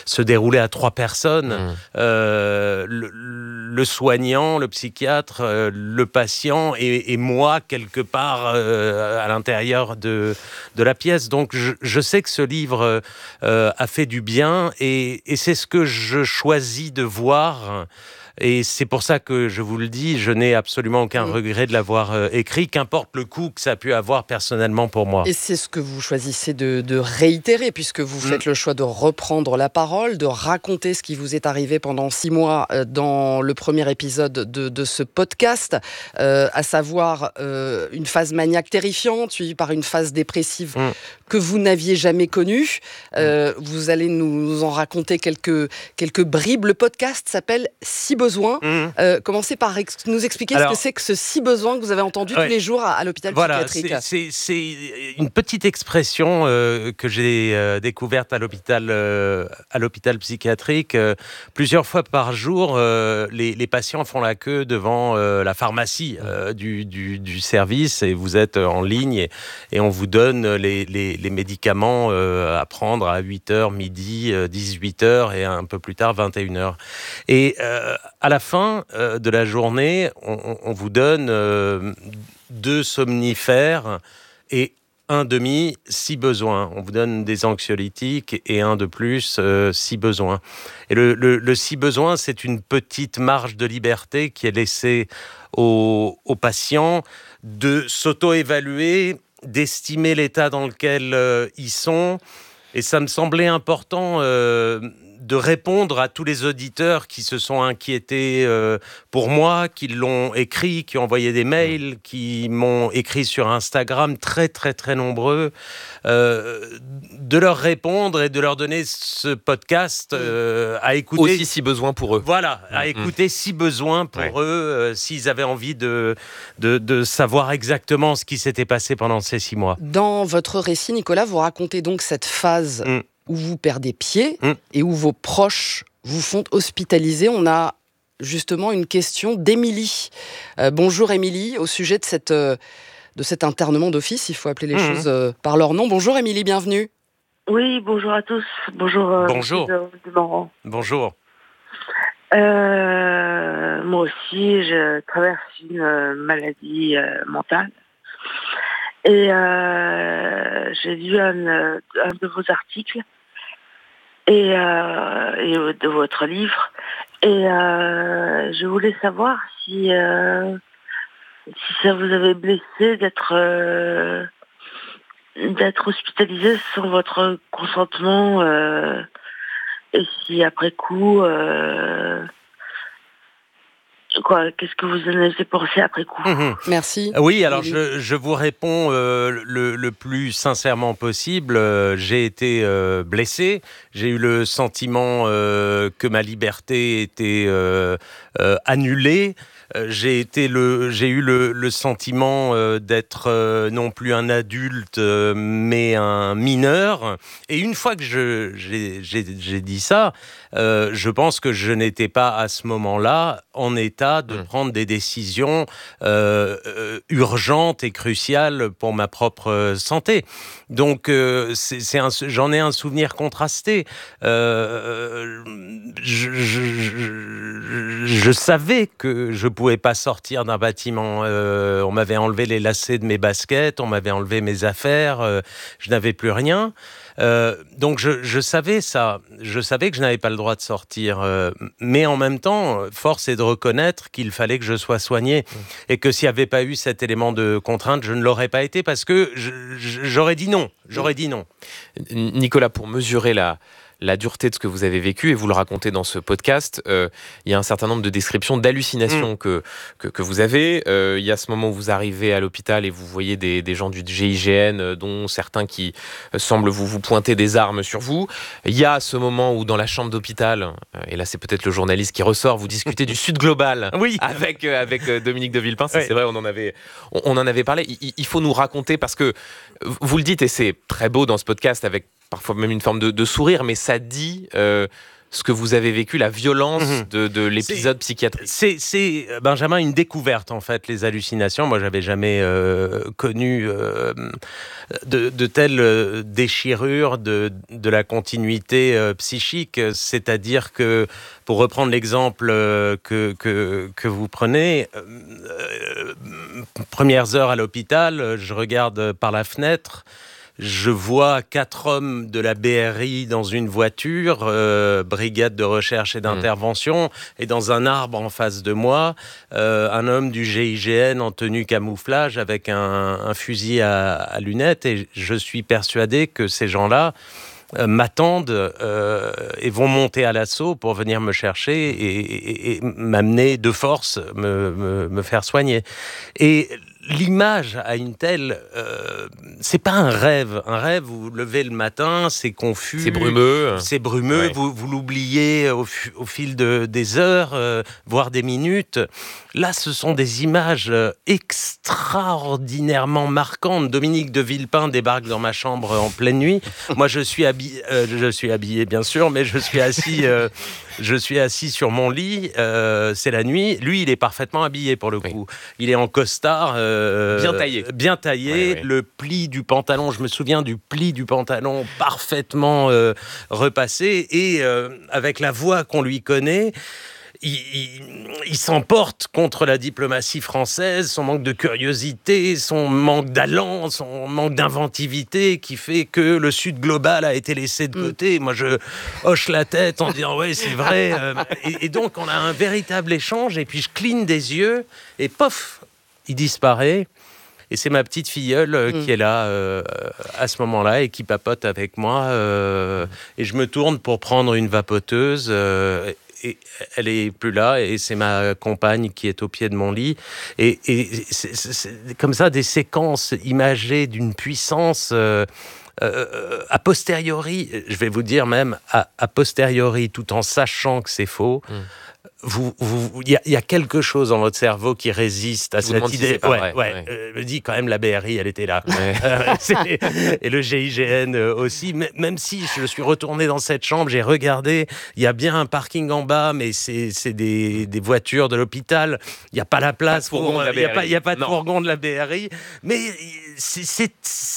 se déroulait à 3 personnes. Le soignant, le psychiatre, le patient et moi, quelque part à l'intérieur de la pièce. Donc je sais que ce livre a fait du bien et c'est ce que je choisis de voir. Et c'est pour ça que je vous le dis, je n'ai absolument aucun regret de l'avoir écrit, qu'importe le coût que ça a pu avoir personnellement pour moi. Et c'est ce que vous choisissez de réitérer, puisque vous faites le choix de reprendre la parole, de raconter ce qui vous est arrivé pendant 6 mois dans le premier épisode de ce podcast, à savoir une phase maniaque terrifiante, suivie par une phase dépressive que vous n'aviez jamais connue. Vous allez nous en raconter quelques bribes. Le podcast s'appelle « Si besoin ». Commencez par nous expliquer ce que c'est que ce « si besoin » que vous avez entendu tous les jours à l'hôpital psychiatrique. C'est une petite expression que j'ai découverte à l'hôpital psychiatrique. Plusieurs fois par jour, les patients font la queue devant la pharmacie du service et vous êtes en ligne et on vous donne les médicaments à prendre à 8h, midi, 18h et un peu plus tard 21h. Et à la fin de la journée, on vous donne 2 somnifères et un demi si besoin. On vous donne des anxiolytiques et un de plus si besoin. Et le si besoin, c'est une petite marge de liberté qui est laissée aux patients de s'auto-évaluer, d'estimer l'état dans lequel ils sont. Et ça me semblait important de répondre à tous les auditeurs qui se sont inquiétés pour moi, qui l'ont écrit, qui ont envoyé des mails, qui m'ont écrit sur Instagram, très très très nombreux, de leur répondre et de leur donner ce podcast à écouter. Aussi si besoin pour eux. Voilà, à écouter si besoin pour eux, s'ils avaient envie de savoir exactement ce qui s'était passé pendant ces 6 mois. Dans votre récit, Nicolas, vous racontez donc cette phase où vous perdez pied et où vos proches vous font hospitaliser. On a justement une question d'Émilie. Bonjour Émilie, au sujet de cet internement d'office, il faut appeler les choses par leur nom. Bonjour Émilie, bienvenue. Oui, bonjour à tous. Bonjour. Bonjour. Bonjour. Moi aussi, je traverse une maladie mentale. Et j'ai lu un de vos articles et de votre livre. Et je voulais savoir si ça vous avait blessé d'être hospitalisé sans votre consentement et si après coup qu'est-ce que vous en avez pensé après coup? Merci. Oui, alors je vous réponds le plus sincèrement possible. J'ai été blessé. J'ai eu le sentiment que ma liberté était annulée. J'ai eu le sentiment d'être non plus un adulte, mais un mineur. Et une fois que j'ai dit ça, je pense que je n'étais pas à ce moment-là en état de prendre des décisions urgentes et cruciales pour ma propre santé. Donc, j'en ai un souvenir contrasté. Je savais que je pouvais pas sortir d'un bâtiment. On m'avait enlevé les lacets de mes baskets, on m'avait enlevé mes affaires, je n'avais plus rien. Donc je savais ça, je savais que je n'avais pas le droit de sortir, mais en même temps, force est de reconnaître qu'il fallait que je sois soigné et que s'il n'y avait pas eu cet élément de contrainte, je ne l'aurais pas été parce que j'aurais dit non. Nicolas, pour mesurer la dureté de ce que vous avez vécu, et vous le racontez dans ce podcast, il y a un certain nombre de descriptions d'hallucinations que vous avez. Il y a ce moment où vous arrivez à l'hôpital et vous voyez des gens du GIGN, dont certains qui semblent vous pointer des armes sur vous. Il y a ce moment où dans la chambre d'hôpital, et là c'est peut-être le journaliste qui ressort, vous discutez du Sud Global avec Dominique de Villepin. C'est vrai, on en avait parlé. Il faut nous raconter, parce que vous le dites, et c'est très beau dans ce podcast, avec parfois même une forme de sourire, mais ça dit ce que vous avez vécu, la violence de l'épisode psychiatrique. C'est, Benjamin, une découverte, en fait, les hallucinations. Moi, j'avais jamais connu de telles déchirures de la continuité psychique. C'est-à-dire que, pour reprendre l'exemple que vous prenez, premières heures à l'hôpital, je regarde par la fenêtre. Je vois 4 hommes de la BRI dans une voiture, brigade de recherche et d'intervention, et dans un arbre en face de moi, un homme du GIGN en tenue camouflage avec un fusil à lunettes. Et je suis persuadé que ces gens-là m'attendent et vont monter à l'assaut pour venir me chercher et m'amener de force, me faire soigner. Et l'image à une telle... c'est pas un rêve. Un rêve, vous vous levez le matin, c'est confus. C'est brumeux. C'est brumeux, Ouais. vous l'oubliez au fil des heures, voire des minutes. Là, ce sont des images extraordinairement marquantes. Dominique de Villepin débarque dans ma chambre en pleine nuit. Moi, je suis habillé, bien sûr, mais je suis assis sur mon lit. C'est la nuit. Lui, il est parfaitement habillé pour le coup. Oui. Il est en costard. Bien taillé. Ouais. Le pli du pantalon, je me souviens du pli du pantalon parfaitement repassé. Et avec la voix qu'on lui connaît, il s'emporte contre la diplomatie française, son manque de curiosité, son manque d'allant, son manque d'inventivité qui fait que le Sud global a été laissé de côté. Moi, je hoche la tête en disant « ouais, c'est vrai ». Et donc, on a un véritable échange et puis je cligne des yeux et pof, il disparaît. Et c'est ma petite filleule qui est là à ce moment-là et qui papote avec moi. Et je me tourne pour prendre une vapoteuse et elle est plus là et c'est ma compagne qui est au pied de mon lit. Et c'est comme ça des séquences imagées d'une puissance a posteriori, je vais vous dire même a posteriori, tout en sachant que c'est faux. Il y a quelque chose dans votre cerveau qui résiste à cette idée. Me dit quand même la BRI, elle était là. Ouais. Et le GIGN aussi. Même si je suis retourné dans cette chambre, j'ai regardé. Il y a bien un parking en bas, mais c'est des voitures de l'hôpital. Il n'y a pas la place. Il n'y a pas de fourgon de la BRI. Mais c'est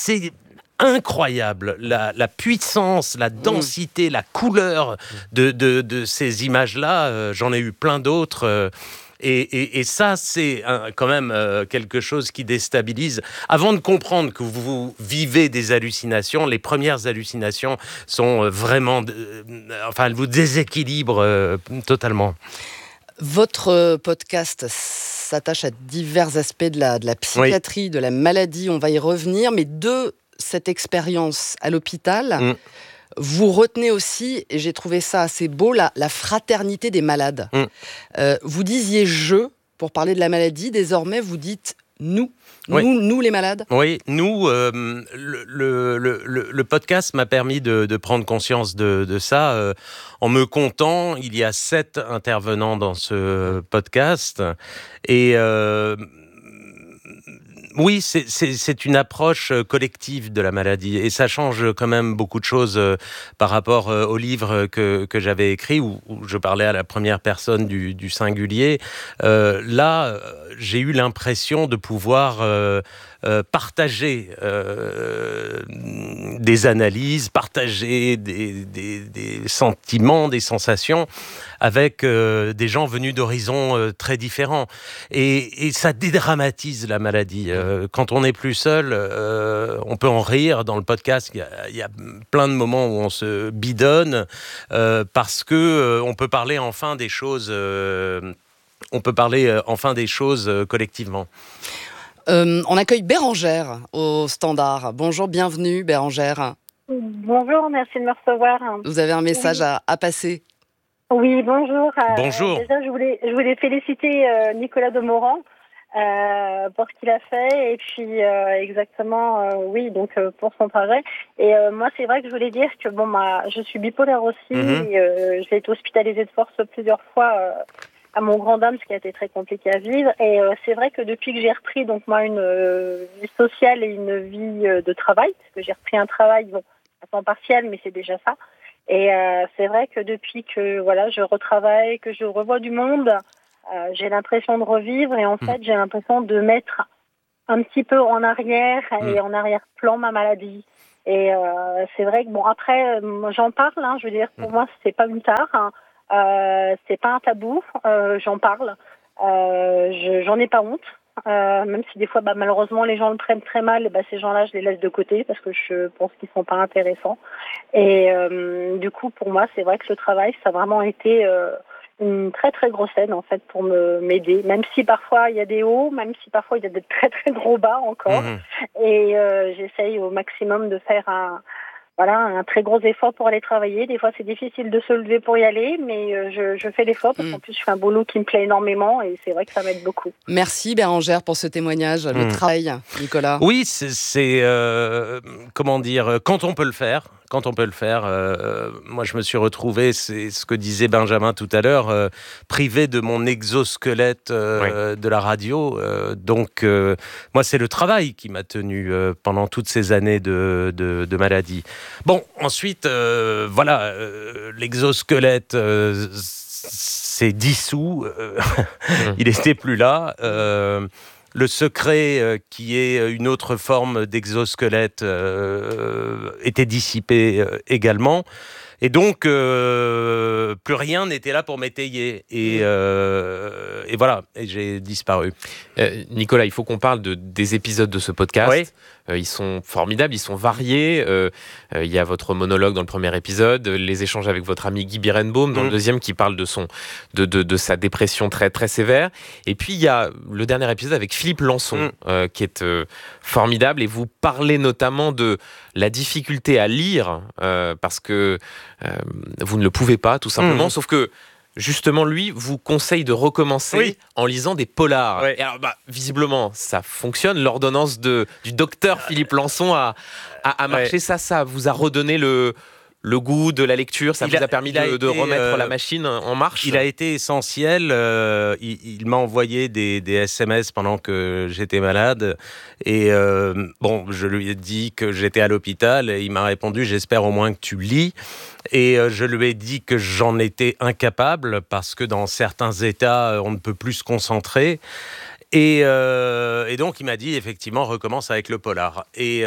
incroyable, la puissance, la densité, la couleur de ces images-là. J'en ai eu plein d'autres. Et ça, c'est quand même quelque chose qui déstabilise. Avant de comprendre que vous vivez des hallucinations, les premières hallucinations sont vraiment... elles vous déséquilibrent totalement. Votre podcast s'attache à divers aspects de la psychiatrie, de la maladie. On va y revenir, mais de cette expérience à l'hôpital, vous retenez aussi, et j'ai trouvé ça assez beau, la fraternité des malades. Vous disiez « je » pour parler de la maladie, désormais vous dites « nous ». Nous les malades. Oui, nous, le podcast m'a permis de prendre conscience de ça. En me comptant, il y a 7 intervenants dans ce podcast. Et... oui, c'est une approche collective de la maladie et ça change quand même beaucoup de choses par rapport au livre que j'avais écrit où je parlais à la première personne du singulier. Là, j'ai eu l'impression de pouvoir partager des analyses, partager des sentiments, des sensations avec des gens venus d'horizons très différents. Et ça dédramatise la maladie. Quand on n'est plus seul, on peut en rire. Dans le podcast, il y a plein de moments où on se bidonne parce que on peut parler enfin des choses. Collectivement. On accueille Bérangère au standard. Bonjour, bienvenue Bérangère. Bonjour, merci de me recevoir. Vous avez un message à passer. Oui, bonjour. Bonjour. Déjà, je voulais féliciter Nicolas Demorand pour ce qu'il a fait et puis pour son trajet. Et moi, c'est vrai que je voulais dire que je suis bipolaire aussi. Et, j'ai été hospitalisée de force plusieurs fois à mon grand dam, ce qui a été très compliqué à vivre. Et c'est vrai que depuis que j'ai repris une vie sociale et une vie de travail, parce que j'ai repris un travail à temps partiel, mais c'est déjà ça. Et c'est vrai que depuis que voilà, je retravaille, que je revois du monde, j'ai l'impression de revivre et en fait, j'ai l'impression de mettre un petit peu en arrière et en arrière-plan ma maladie. Et c'est vrai que bon après, moi, j'en parle. Je veux dire, pour moi, c'est pas une tare, c'est pas un tabou. J'en parle. J'en ai pas honte. Même si des fois, malheureusement, les gens le prennent très mal, ces gens-là, je les laisse de côté parce que je pense qu'ils sont pas intéressants. Et du coup, pour moi, c'est vrai que le travail, ça a vraiment été une très très grosse aide en fait pour m'aider. Même si parfois il y a des hauts, même si parfois il y a des très très gros bas encore. Et j'essaye au maximum de faire un très gros effort pour aller travailler. Des fois, c'est difficile de se lever pour y aller, mais je fais l'effort parce qu'en plus, je fais un boulot qui me plaît énormément et c'est vrai que ça m'aide beaucoup. Merci Bérangère pour ce témoignage. Le travail, Nicolas. Oui, c'est comment dire, quand on peut le faire. Moi, je me suis retrouvé, c'est ce que disait Benjamin tout à l'heure, privé de mon exosquelette de la radio. Donc, moi, c'est le travail qui m'a tenu pendant toutes ces années de maladie. Bon, ensuite, l'exosquelette s'est dissous. Il n'était plus là. Le secret, qui est une autre forme d'exosquelette, était dissipé également. Et donc, plus rien n'était là pour m'étayer. Et voilà, et j'ai disparu. Nicolas, il faut qu'on parle des épisodes de ce podcast. Oui. Ils sont formidables, ils sont variés. Il y a votre monologue dans le premier épisode, les échanges avec votre ami Guy Birenbaum dans le deuxième qui parle de sa dépression très, très sévère. Et puis, il y a le dernier épisode avec Philippe Lançon qui est formidable. Et vous parlez notamment de la difficulté à lire parce que vous ne le pouvez pas, tout simplement. Sauf que justement, lui vous conseille de recommencer en lisant des polars. Et alors, visiblement, ça fonctionne. L'ordonnance du docteur Philippe Lançon a marché. Ça vous a redonné le goût de la lecture. Ça vous a permis de remettre la machine en marche. Il a été essentiel. Il m'a envoyé des SMS pendant que j'étais malade. Et je lui ai dit que j'étais à l'hôpital. Et il m'a répondu, j'espère au moins que tu lis. Et je lui ai dit que j'en étais incapable parce que dans certains états, on ne peut plus se concentrer. Et donc, il m'a dit, effectivement, recommence avec le polar. Et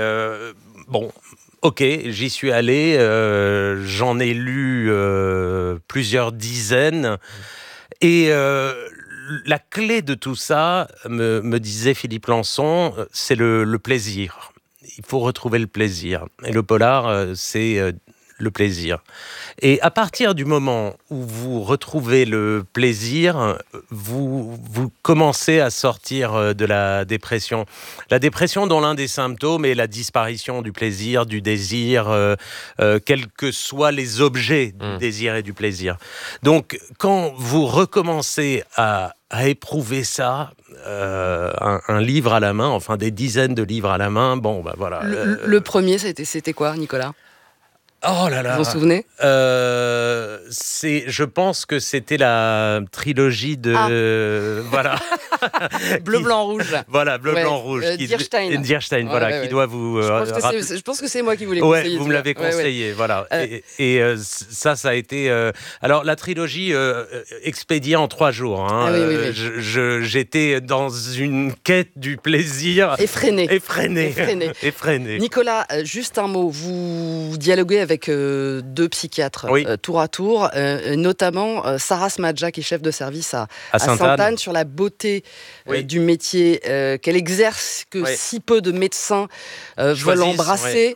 ok, j'y suis allé. J'en ai lu plusieurs dizaines. Et la clé de tout ça, me disait Philippe Lançon, c'est le plaisir. Il faut retrouver le plaisir. Et le polar, c'est le plaisir. Et à partir du moment où vous retrouvez le plaisir, vous commencez à sortir de la dépression. La dépression dont l'un des symptômes est la disparition du plaisir, du désir, quels que soient les objets du désir et du plaisir. Donc, quand vous recommencez à éprouver ça, un livre à la main, enfin des dizaines de livres à la main, voilà. Le premier, c'était quoi, Nicolas ? Oh là là. Vous vous souvenez ? Je pense que c'était la trilogie de voilà. Bleu, blanc, rouge. Voilà, bleu, blanc, rouge. Dierstein. Qui doit vous. Je pense que c'est moi qui vous l'ai conseillé. Vous me l'avez conseillé, voilà. Et ça a été. Alors la trilogie expédiée en 3 jours. J'étais dans une quête du plaisir. Effréné. Nicolas, juste un mot. Vous dialoguez avec 2 psychiatres tour à tour, notamment Sarah Smadja, qui est chef de service à Sainte-Anne, sur la beauté du métier qu'elle exerce, que si peu de médecins veulent embrasser.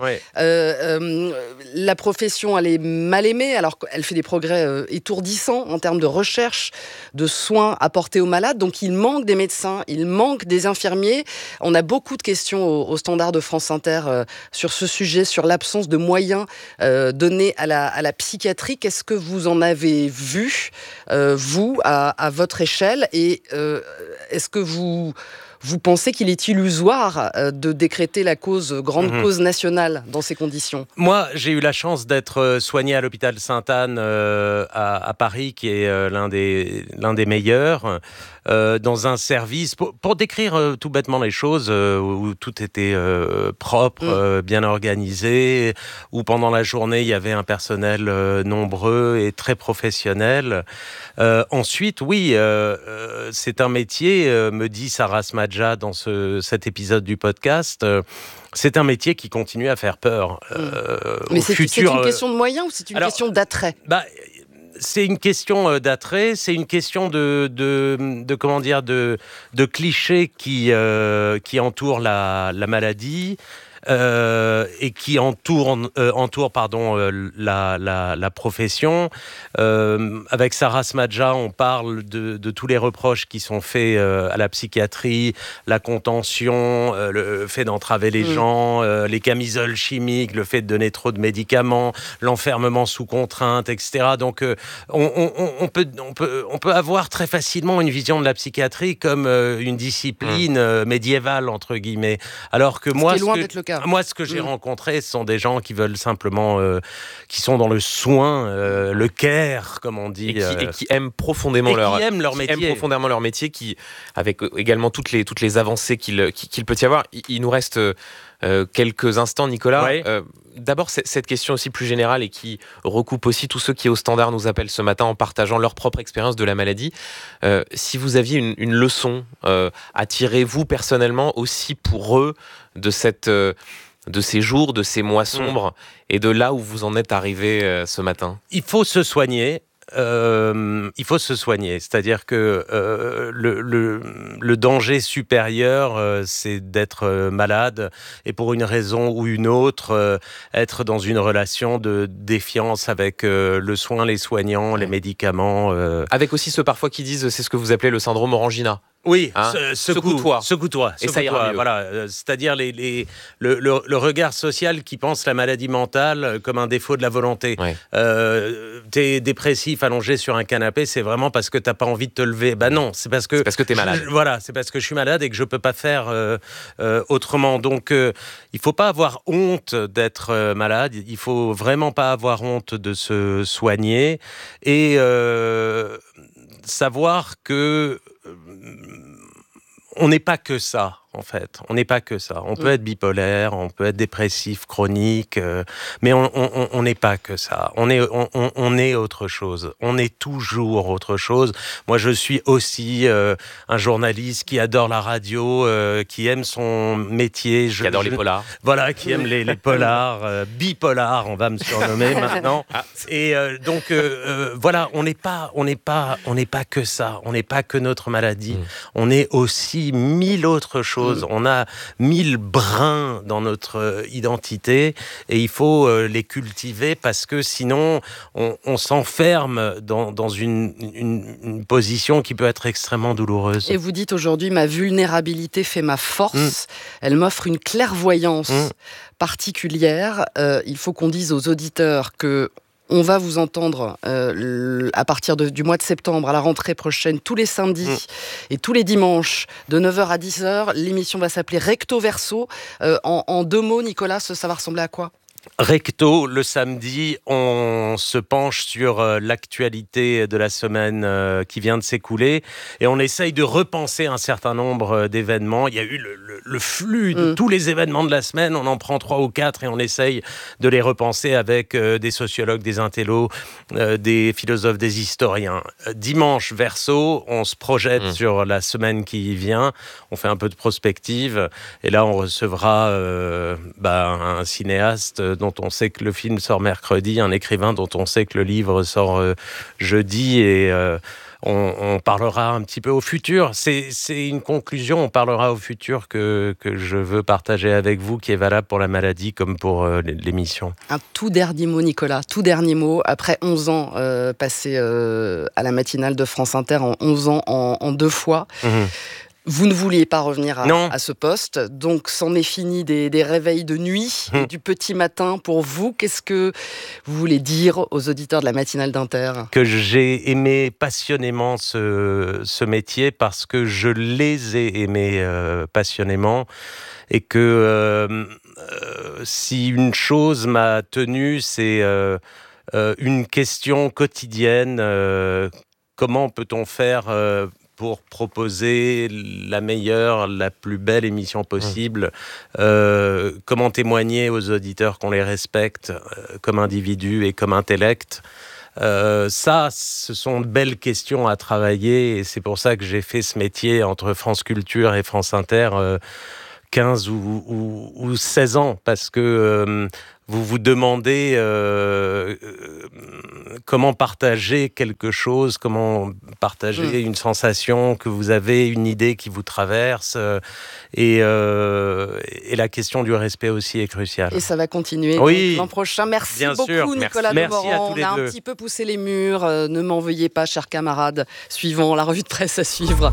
La profession, elle est mal aimée, alors qu'elle fait des progrès étourdissants en termes de recherche, de soins apportés aux malades. Donc il manque des médecins, il manque des infirmiers. On a beaucoup de questions au standard de France Inter sur ce sujet, sur l'absence de moyens donnés à la psychiatrie. Qu'est-ce que vous en avez vu, vous, à votre échelle, et est-ce que vous vous pensez qu'il est illusoire de décréter la grande cause nationale dans ces conditions? Moi, j'ai eu la chance d'être soigné à l'hôpital Sainte-Anne à Paris, qui est l'un des meilleurs, dans un service, pour décrire tout bêtement les choses, où tout était propre, bien organisé, où pendant la journée, il y avait un personnel nombreux et très professionnel. Ensuite, oui, c'est un métier, me dit Sarah Smadja dans cet épisode du podcast, c'est un métier qui continue à faire peur. Mais c'est une question de moyens ou c'est une question d'attrait? C'est une question d'attrait, c'est une question de comment dire, de clichés qui entourent la maladie. Et qui entoure la profession. Avec Sarah Smadja, on parle de tous les reproches qui sont faits à la psychiatrie, la contention, le fait d'entraver les gens, les camisoles chimiques, le fait de donner trop de médicaments, l'enfermement sous contrainte, etc. Donc on peut avoir très facilement une vision de la psychiatrie comme une discipline médiévale, entre guillemets. Alors que moi, loin d'être le cas. Moi, ce que j'ai rencontré, ce sont des gens qui veulent simplement, qui sont dans le soin, le care, comme on dit, et qui aiment profondément leur métier, qui, avec également toutes les avancées qu'il peut y avoir. Il nous reste quelques instants, Nicolas. Ouais. D'abord, cette question aussi plus générale et qui recoupe aussi tous ceux qui au Standard nous appellent ce matin en partageant leur propre expérience de la maladie. Si vous aviez une leçon à tirer, vous personnellement, aussi pour eux, de ces jours, de ces mois sombres et de là où vous en êtes arrivé ce matin? Il faut se soigner. C'est-à-dire que le danger supérieur, c'est d'être malade et pour une raison ou une autre, être dans une relation de défiance avec le soin, les soignants, les médicaments. Avec aussi ceux parfois qui disent, c'est ce que vous appelez le syndrome orangina. Oui, secoue-toi. Et ça ira mieux. Voilà, c'est-à-dire le regard social qui pense la maladie mentale comme un défaut de la volonté. Ouais. T'es dépressif, allongé sur un canapé, c'est vraiment parce que t'as pas envie de te lever. Non, c'est parce que t'es malade. C'est parce que je suis malade et que je peux pas faire autrement. Donc, il faut pas avoir honte d'être malade. Il faut vraiment pas avoir honte de se soigner et savoir que on n'est pas que ça, en fait. On n'est pas que ça. On peut être bipolaire, on peut être dépressif chronique, mais on n'est pas que ça. On est autre chose. On est toujours autre chose. Moi, je suis aussi un journaliste qui adore la radio, qui aime son métier. Qui adore les polars. Voilà, qui aime les polars. Bipolar, on va me surnommer maintenant. Et donc, voilà, on n'est pas que ça. On n'est pas que notre maladie. On est aussi 1000 autres choses. On a 1000 brins dans notre identité et il faut les cultiver parce que sinon on s'enferme dans une position qui peut être extrêmement douloureuse. Et vous dites aujourd'hui, ma vulnérabilité fait ma force. Elle m'offre une clairvoyance particulière. Il faut qu'on dise aux auditeurs que on va vous entendre à partir du mois de septembre, à la rentrée prochaine, tous les samedis et tous les dimanches, de 9h à 10h. L'émission va s'appeler Recto Verso. En 2 mots, Nicolas, ça va ressembler à quoi ? Recto, le samedi, on se penche sur l'actualité de la semaine qui vient de s'écouler et on essaye de repenser un certain nombre d'événements. Il y a eu le flux de tous les événements de la semaine, on en prend 3 ou 4 et on essaye de les repenser avec des sociologues, des intellos, des philosophes, des historiens. Dimanche, Verso, on se projette sur la semaine qui vient, on fait un peu de prospective et là on recevra un cinéaste dont on sait que le film sort mercredi, un écrivain dont on sait que le livre sort jeudi et on parlera un petit peu au futur. C'est une conclusion, on parlera au futur que je veux partager avec vous, qui est valable pour la maladie comme pour l'émission. Un tout dernier mot, Nicolas, tout dernier mot. Après 11 ans passés à la matinale de France Inter, en 11 ans en 2 fois, Vous ne vouliez pas revenir Non. à ce poste, donc c'en est fini des réveils de nuit et du petit matin pour vous. Qu'est-ce que vous voulez dire aux auditeurs de la matinale d'Inter ? Que j'ai aimé passionnément ce métier parce que je les ai aimés passionnément et que si une chose m'a tenu, c'est une question quotidienne. Comment peut-on faire pour proposer la meilleure, la plus belle émission possible, comment témoigner aux auditeurs qu'on les respecte comme individus et comme intellect. Ça, ce sont de belles questions à travailler et c'est pour ça que j'ai fait ce métier entre France Culture et France Inter 15 ou 16 ans, parce que vous vous demandez comment partager quelque chose, comment partager une sensation que vous avez, une idée qui vous traverse, et la question du respect aussi est cruciale. Et ça va continuer donc, l'an prochain. Merci beaucoup sûr. Nicolas Merci à Demorand. tous les On a deux. un petit peu poussé les murs, ne m'en veuillez pas chers camarades. Suivant la revue de presse à suivre.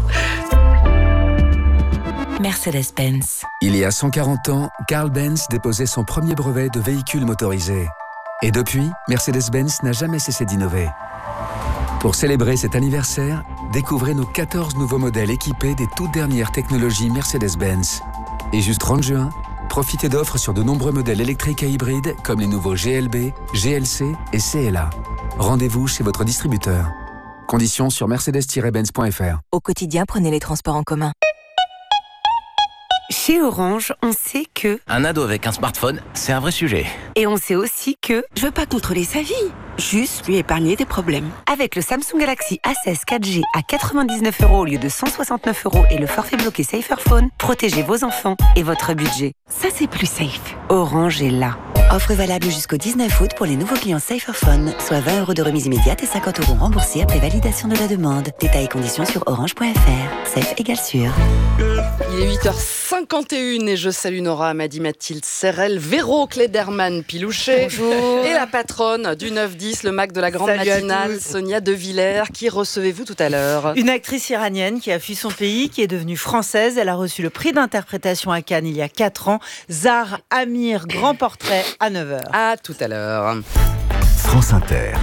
Mercedes-Benz. Il y a 140 ans, Carl Benz déposait son premier brevet de véhicule motorisé. Et depuis, Mercedes-Benz n'a jamais cessé d'innover. Pour célébrer cet anniversaire, découvrez nos 14 nouveaux modèles équipés des toutes dernières technologies Mercedes-Benz. Et juste 30 juin, profitez d'offres sur de nombreux modèles électriques et hybrides comme les nouveaux GLB, GLC et CLA. Rendez-vous chez votre distributeur. Conditions sur mercedes-benz.fr. Au quotidien, prenez les transports en commun. Chez Orange, on sait que... Un ado avec un smartphone, c'est un vrai sujet. Et on sait aussi que... Je veux pas contrôler sa vie, juste lui épargner des problèmes. Avec le Samsung Galaxy A16 4G à 99 € au lieu de 169 € et le forfait bloqué Saferphone, protégez vos enfants et votre budget. Ça, c'est plus safe. Orange est là. Offre valable jusqu'au 19 août pour les nouveaux clients Saferphone, soit 20 € de remise immédiate et 50 € remboursés après validation de la demande. Détails et conditions sur orange.fr. Safe égale sûr. Il est 8h51 et je salue Nora Amadi, Mathilde Serrel, Véro Klederman Pilouchet. Bonjour. Et la patronne du 9-10, le Mac de la grande Salut à matinale, tous. Sonia De Villers. Qui recevez-vous tout à l'heure ? Une actrice iranienne qui a fui son pays, qui est devenue française. Elle a reçu le prix d'interprétation à Cannes il y a 4 ans. Zahra Amir, grand portrait à 9h. À tout à l'heure. France Inter.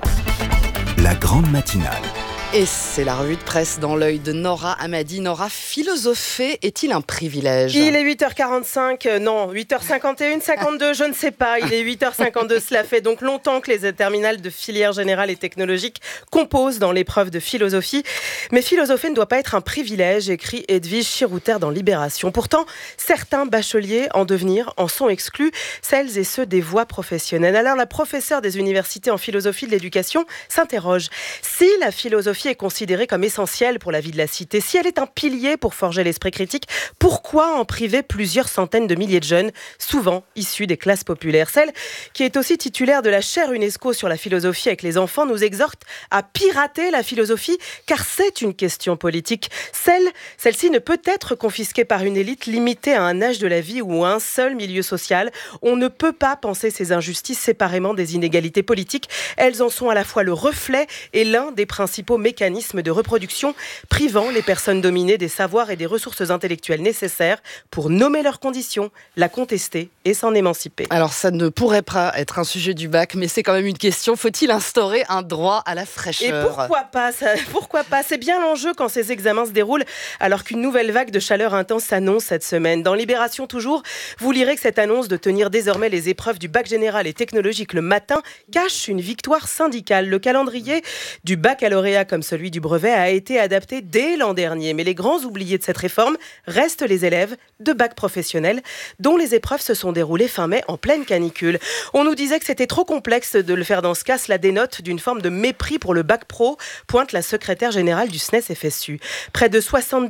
La grande matinale. Et c'est la revue de presse dans l'œil de Nora Amadi. Nora, philosopher est-il un privilège ? Il est 8h45, non, 8h51, 52, je ne sais pas. Il est 8h52, cela fait donc longtemps que les terminales de filière générale et technologique composent dans l'épreuve de philosophie. Mais philosopher ne doit pas être un privilège, écrit Edwige Chirouter dans Libération. Pourtant, certains bacheliers en devenir en sont exclus, celles et ceux des voies professionnelles. Alors la professeure des universités en philosophie de l'éducation s'interroge. Si la philosophie est considérée comme essentielle pour la vie de la cité, si elle est un pilier pour forger l'esprit critique, pourquoi en priver plusieurs centaines de milliers de jeunes, souvent issus des classes populaires ? Celle qui est aussi titulaire de la chaire UNESCO sur la philosophie avec les enfants nous exhorte à pirater la philosophie, car c'est une question politique. Celle-ci ne peut être confisquée par une élite limitée à un âge de la vie ou à un seul milieu social. On ne peut pas penser ces injustices séparément des inégalités politiques. Elles en sont à la fois le reflet et l'un des principaux mécanismes de reproduction, privant les personnes dominées des savoirs et des ressources intellectuelles nécessaires pour nommer leurs conditions, la contester et s'en émanciper. Alors ça ne pourrait pas être un sujet du bac, mais c'est quand même une question. Faut-il instaurer un droit à la fraîcheur ? Et pourquoi pas ? C'est bien l'enjeu quand ces examens se déroulent, alors qu'une nouvelle vague de chaleur intense s'annonce cette semaine. Dans Libération toujours, vous lirez que cette annonce de tenir désormais les épreuves du bac général et technologique le matin cache une victoire syndicale. Le calendrier du baccalauréat comme celui du brevet a été adapté dès l'an dernier. Mais les grands oubliés de cette réforme restent les élèves de bac professionnel, dont les épreuves se sont déroulées fin mai en pleine canicule. On nous disait que c'était trop complexe de le faire dans ce cas. Cela dénote d'une forme de mépris pour le bac pro, pointe la secrétaire générale du SNES-FSU. Près de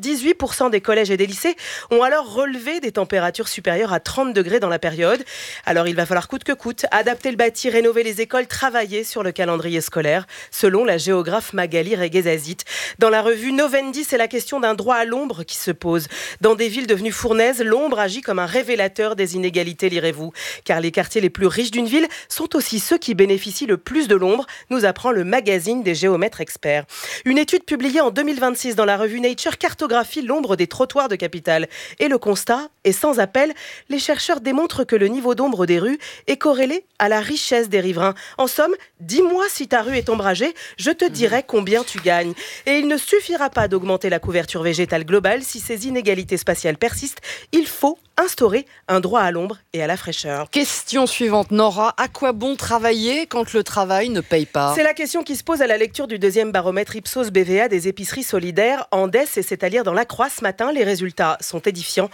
78% des collèges et des lycées ont alors relevé des températures supérieures à 30 degrés dans la période. Alors il va falloir coûte que coûte adapter le bâti, rénover les écoles, travailler sur le calendrier scolaire, selon la géographe Magali Tahir et Ghezazit. Dans la revue Novendi, c'est la question d'un droit à l'ombre qui se pose. Dans des villes devenues fournaises, l'ombre agit comme un révélateur des inégalités, lirez-vous. Car les quartiers les plus riches d'une ville sont aussi ceux qui bénéficient le plus de l'ombre, nous apprend le magazine des géomètres experts. Une étude publiée en 2026 dans la revue Nature cartographie l'ombre des trottoirs de capitale. Et le constat est sans appel. Les chercheurs démontrent que le niveau d'ombre des rues est corrélé à la richesse des riverains. En somme, dis-moi si ta rue est ombragée, je te dirai combien tu gagnes. Et il ne suffira pas d'augmenter la couverture végétale globale si ces inégalités spatiales persistent. Il faut instaurer un droit à l'ombre et à la fraîcheur. Question suivante, Nora. À quoi bon travailler quand le travail ne paye pas ? C'est la question qui se pose à la lecture du deuxième baromètre Ipsos BVA des épiceries solidaires Andes, et c'est à lire dans La Croix ce matin. Les résultats sont édifiants.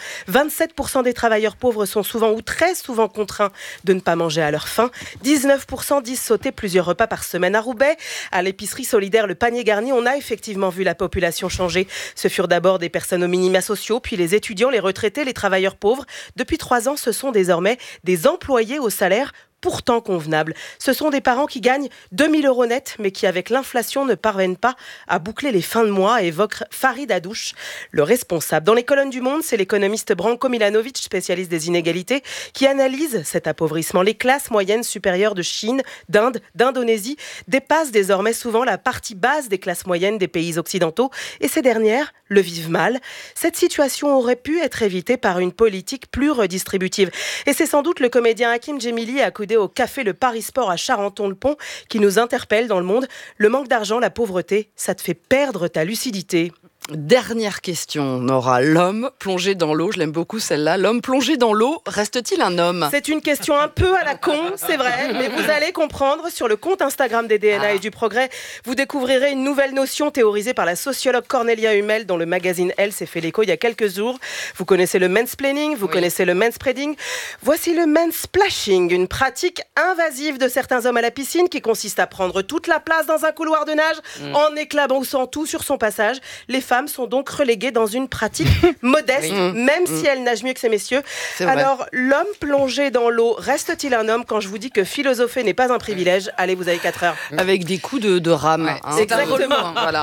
27% des travailleurs pauvres sont souvent ou très souvent contraints de ne pas manger à leur faim. 19% disent sauter plusieurs repas par semaine. À Roubaix, à l'épicerie solidaire Le Panier Garni, on a effectivement vu la population changer. Ce furent d'abord des personnes aux minima sociaux, puis les étudiants, les retraités, les travailleurs pauvres. Depuis 3 ans, ce sont désormais des employés au salaire pourtant convenable. Ce sont des parents qui gagnent 2 000 € net, mais qui, avec l'inflation, ne parviennent pas à boucler les fins de mois, évoque Farid Adouche, le responsable. Dans les colonnes du Monde, c'est l'économiste Branko Milanovic, spécialiste des inégalités, qui analyse cet appauvrissement. Les classes moyennes supérieures de Chine, d'Inde, d'Indonésie dépassent désormais souvent la partie basse des classes moyennes des pays occidentaux, et ces dernières le vivent mal. Cette situation aurait pu être évitée par une politique plus redistributive. Et c'est sans doute le comédien Hakim Djemili accoudé au café Le Paris Sport à Charenton-le-Pont qui nous interpelle dans Le Monde. Le manque d'argent, la pauvreté, ça te fait perdre ta lucidité. Dernière question, Nora. L'homme plongé dans l'eau, je l'aime beaucoup celle-là. L'homme plongé dans l'eau, reste-t-il un homme ? C'est une question un peu à la con, c'est vrai, mais vous allez comprendre. Sur le compte Instagram des DNA et du Progrès, vous découvrirez une nouvelle notion théorisée par la sociologue Cornelia Hummel, dont le magazine Elle s'est fait l'écho il y a quelques jours. Vous connaissez le mansplaining, vous connaissez le manspreading. Voici le mansplashing, une pratique invasive de certains hommes à la piscine qui consiste à prendre toute la place dans un couloir de nage en éclaboussant tout sur son passage. Les femmes sont donc reléguées dans une pratique modeste, même si elles nagent mieux que ces messieurs. Alors, l'homme plongé dans l'eau, reste-t-il un homme quand je vous dis que philosopher n'est pas un privilège ? Allez, vous avez 4 heures. Avec des coups de rame. Ouais, exactement. Voilà.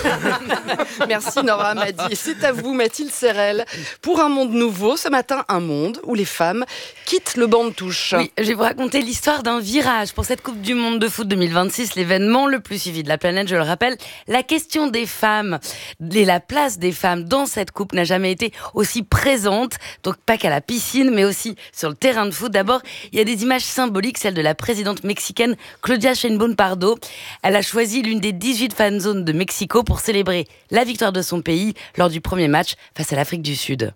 Merci Nora Madi. C'est à vous, Mathilde Serrel. Pour un monde nouveau, ce matin, un monde où les femmes quittent le banc de touche. Oui, je vais vous raconter l'histoire d'un virage pour cette Coupe du Monde de foot 2026, l'événement le plus suivi de la planète, je le rappelle. La question des femmes et la place des femmes dans cette coupe n'a jamais été aussi présente, donc pas qu'à la piscine, mais aussi sur le terrain de foot. D'abord, il y a des images symboliques, celle de la présidente mexicaine Claudia Sheinbaum Pardo. Elle a choisi l'une des 18 fan zones de Mexico pour célébrer la victoire de son pays lors du premier match face à l'Afrique du Sud.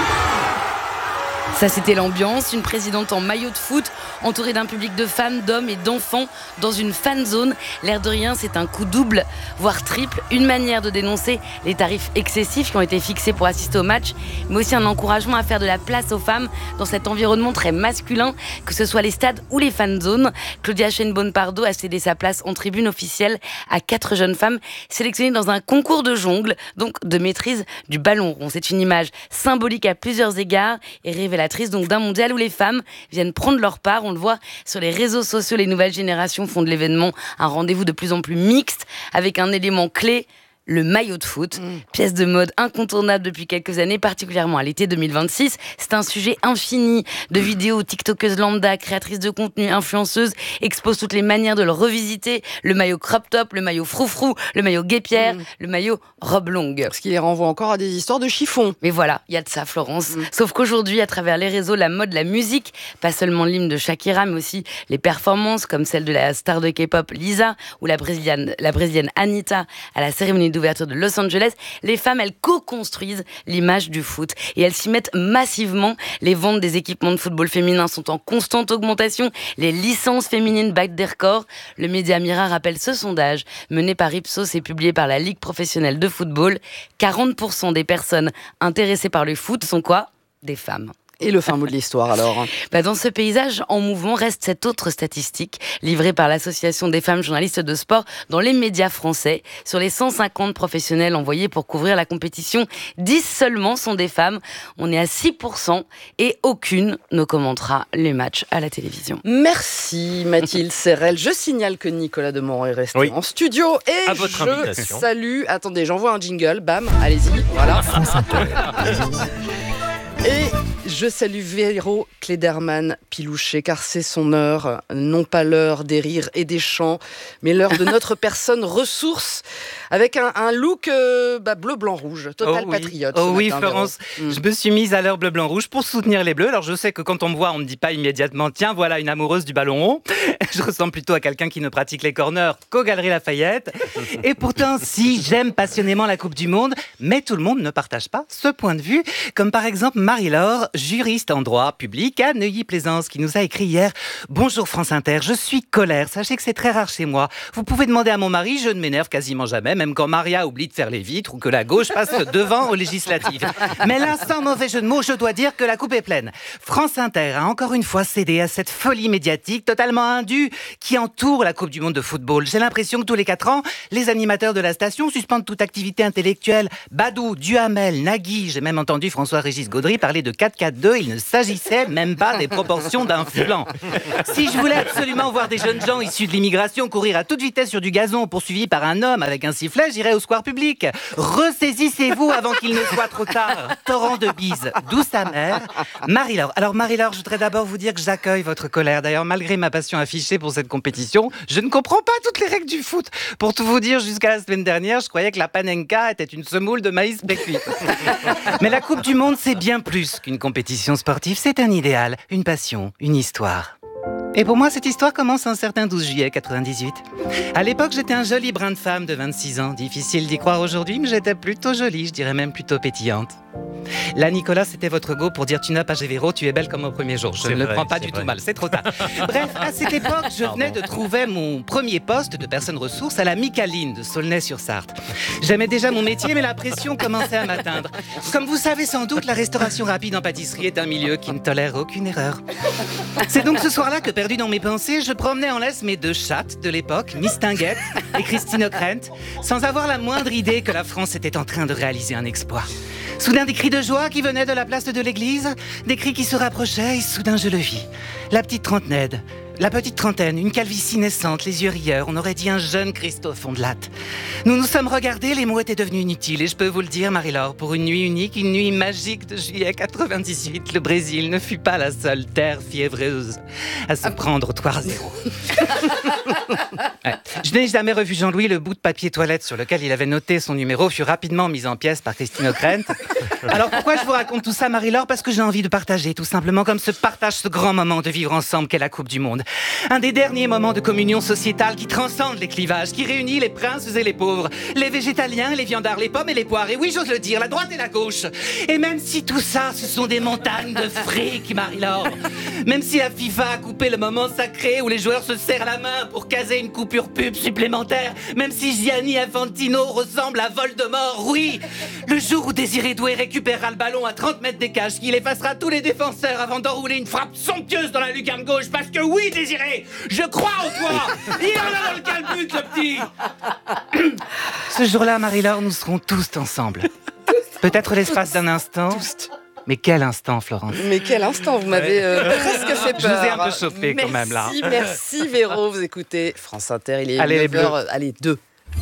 Ça, c'était l'ambiance. Une présidente en maillot de foot, entourée d'un public de femmes, d'hommes et d'enfants dans une fan zone. L'air de rien, c'est un coup double, voire triple. Une manière de dénoncer les tarifs excessifs qui ont été fixés pour assister au match, mais aussi un encouragement à faire de la place aux femmes dans cet environnement très masculin, que ce soit les stades ou les fan zones. Claudia Sheinbaum Pardo a cédé sa place en tribune officielle à 4 jeunes femmes sélectionnées dans un concours de jongle, donc de maîtrise du ballon rond. C'est une image symbolique à plusieurs égards et révélatrice donc d'un mondial où les femmes viennent prendre leur part. On le voit sur les réseaux sociaux, les nouvelles générations font de l'événement un rendez-vous de plus en plus mixte avec un élément clé, le maillot de foot, pièce de mode incontournable depuis quelques années, particulièrement à l'été 2026. C'est un sujet infini de vidéos tiktokeuses lambda, créatrices de contenu, influenceuses, exposent toutes les manières de le revisiter. Le maillot crop top, le maillot froufrou, le maillot guêpière, le maillot robe longue. Parce qu'il les renvoie encore à des histoires de chiffon. Mais voilà, il y a de ça, Florence. Sauf qu'aujourd'hui, à travers les réseaux, la mode, la musique, pas seulement l'hymne de Shakira, mais aussi les performances comme celle de la star de K-pop Lisa ou la brésilienne Anitta à la cérémonie d'ouverture de Los Angeles, les femmes, elles co-construisent l'image du foot et elles s'y mettent massivement. Les ventes des équipements de football féminin sont en constante augmentation. Les licences féminines battent des records. Le média Mirror rappelle ce sondage mené par Ipsos et publié par la Ligue professionnelle de football. 40% des personnes intéressées par le foot sont quoi ? Des femmes. Et le fin mot de l'histoire alors? Dans ce paysage en mouvement reste cette autre statistique livrée par l'Association des femmes journalistes de sport dans les médias français. Sur les 150 professionnels envoyés pour couvrir la compétition, 10 seulement sont des femmes. On est à 6% et aucune ne commentera les matchs à la télévision. Merci Mathilde Serrel. Je signale que Nicolas Demorand est resté en studio et à votre invitation. Salue. Attendez, j'envoie un jingle. Bam, allez-y. Voilà. Et je salue Véro Klederman-Pilouchet, car c'est son heure, non pas l'heure des rires et des chants, mais l'heure de notre personne ressource, avec un look bleu-blanc-rouge, total patriote. Oh oui, matin, Florence, je me suis mise à l'heure bleu-blanc-rouge pour soutenir les Bleus. Alors je sais que quand on me voit, on ne dit pas immédiatement « Tiens, voilà une amoureuse du ballon rond ». Je ressemble plutôt à quelqu'un qui ne pratique les corners qu'aux Galeries Lafayette. Et pourtant, si, j'aime passionnément la Coupe du Monde, mais tout le monde ne partage pas ce point de vue, comme par exemple Marie-Laure, juriste en droit public à Neuilly-Plaisance, qui nous a écrit hier « Bonjour France Inter, je suis colère, sachez que c'est très rare chez moi. Vous pouvez demander à mon mari, je ne m'énerve quasiment jamais, même quand Maria oublie de faire les vitres ou que la gauche passe devant aux législatives. Mais là, sans mauvais jeu de mots, je dois dire que la coupe est pleine. France Inter a encore une fois cédé à cette folie médiatique totalement indue qui entoure la Coupe du Monde de football. J'ai l'impression que tous les 4 ans, les animateurs de la station suspendent toute activité intellectuelle. Badou, Duhamel, Nagui, j'ai même entendu François-Régis Gaudry parler de 4-4-2, il ne s'agissait même pas des proportions d'un flanc. Si je voulais absolument voir des jeunes gens issus de l'immigration courir à toute vitesse sur du gazon poursuivis par un homme avec un sifflet, j'irais au square public. Ressaisissez-vous avant qu'il ne soit trop tard. Torrent de bises, douce amère. Marie-Laure. Alors Marie-Laure, je voudrais d'abord vous dire que j'accueille votre colère. D'ailleurs, malgré ma passion affichée pour cette compétition, je ne comprends pas toutes les règles du foot. Pour tout vous dire, jusqu'à la semaine dernière, je croyais que la panenka était une semoule de maïs précuit. Mais la Coupe du Monde, c'est bien plus qu'une compétition sportive. C'est un idéal, une passion, une histoire. Et pour moi, cette histoire commence un certain 12 juillet 98. À l'époque, j'étais un joli brin de femme de 26 ans. Difficile d'y croire aujourd'hui, mais j'étais plutôt jolie, je dirais même plutôt pétillante. Là, Nicolas, c'était votre go pour dire « Tu n'as pas Gévéro, tu es belle comme au premier jour ». Je ne le prends pas du tout mal, c'est trop tard. Bref, à cette époque, je venais de trouver mon premier poste de personne ressource à la Micaline de Saulnay-sur-Sarthe. J'aimais déjà mon métier, mais la pression commençait à m'atteindre. Comme vous savez sans doute, la restauration rapide en pâtisserie est un milieu qui ne tolère aucune erreur. C'est donc ce soir-là que, perdu dans mes pensées, je promenais en laisse mes 2 chattes de l'époque, Miss Tinguette et Christine O'Krent, sans avoir la moindre idée que la France était en train de réaliser un exploit. Soudain, des cris de joie qui venaient de la place de l'église, des cris qui se rapprochaient, et soudain je le vis. La petite trentaine, une calvitie naissante, les yeux rieurs, on aurait dit un jeune Christophe on de latte. Nous nous sommes regardés, les mots étaient devenus inutiles, et je peux vous le dire, Marie-Laure, pour une nuit unique, une nuit magique de juillet 98, le Brésil ne fut pas la seule terre fiévreuse à se prendre au toit zéro. Ouais. Je n'ai jamais revu Jean-Louis, le bout de papier toilette sur lequel il avait noté son numéro fut rapidement mis en pièces par Christine O'Krent. Alors pourquoi je vous raconte tout ça, Marie-Laure? Parce que j'ai envie de partager, tout simplement, comme se partage ce grand moment de vivre ensemble qu'est la Coupe du Monde. Un des derniers moments de communion sociétale qui transcende les clivages, qui réunit les princes et les pauvres, les végétaliens, les viandards, les pommes et les poires, et oui, j'ose le dire, la droite et la gauche. Et même si tout ça, ce sont des montagnes de fric, Marie-Laure, même si la FIFA a coupé le moment sacré où les joueurs se serrent la main pour caser une coupure pub supplémentaire, même si Gianni Infantino ressemble à Voldemort, oui, le jour où Désiré Doué récupérera le ballon à 30 mètres des cages, qu'il effacera tous les défenseurs avant d'enrouler une frappe somptueuse dans la lucarne gauche, parce que oui, Désiré, je crois en toi. Il en a dans le calbut, le petit. Ce jour-là, Marie-Laure, nous serons tous ensemble. Peut-être l'espace d'un instant. Mais quel instant, Florence. Mais quel instant, vous m'avez presque fait peur. Je vous ai un peu chauffé quand même là. Merci Véro, vous écoutez France Inter, il est 9h, allez 2.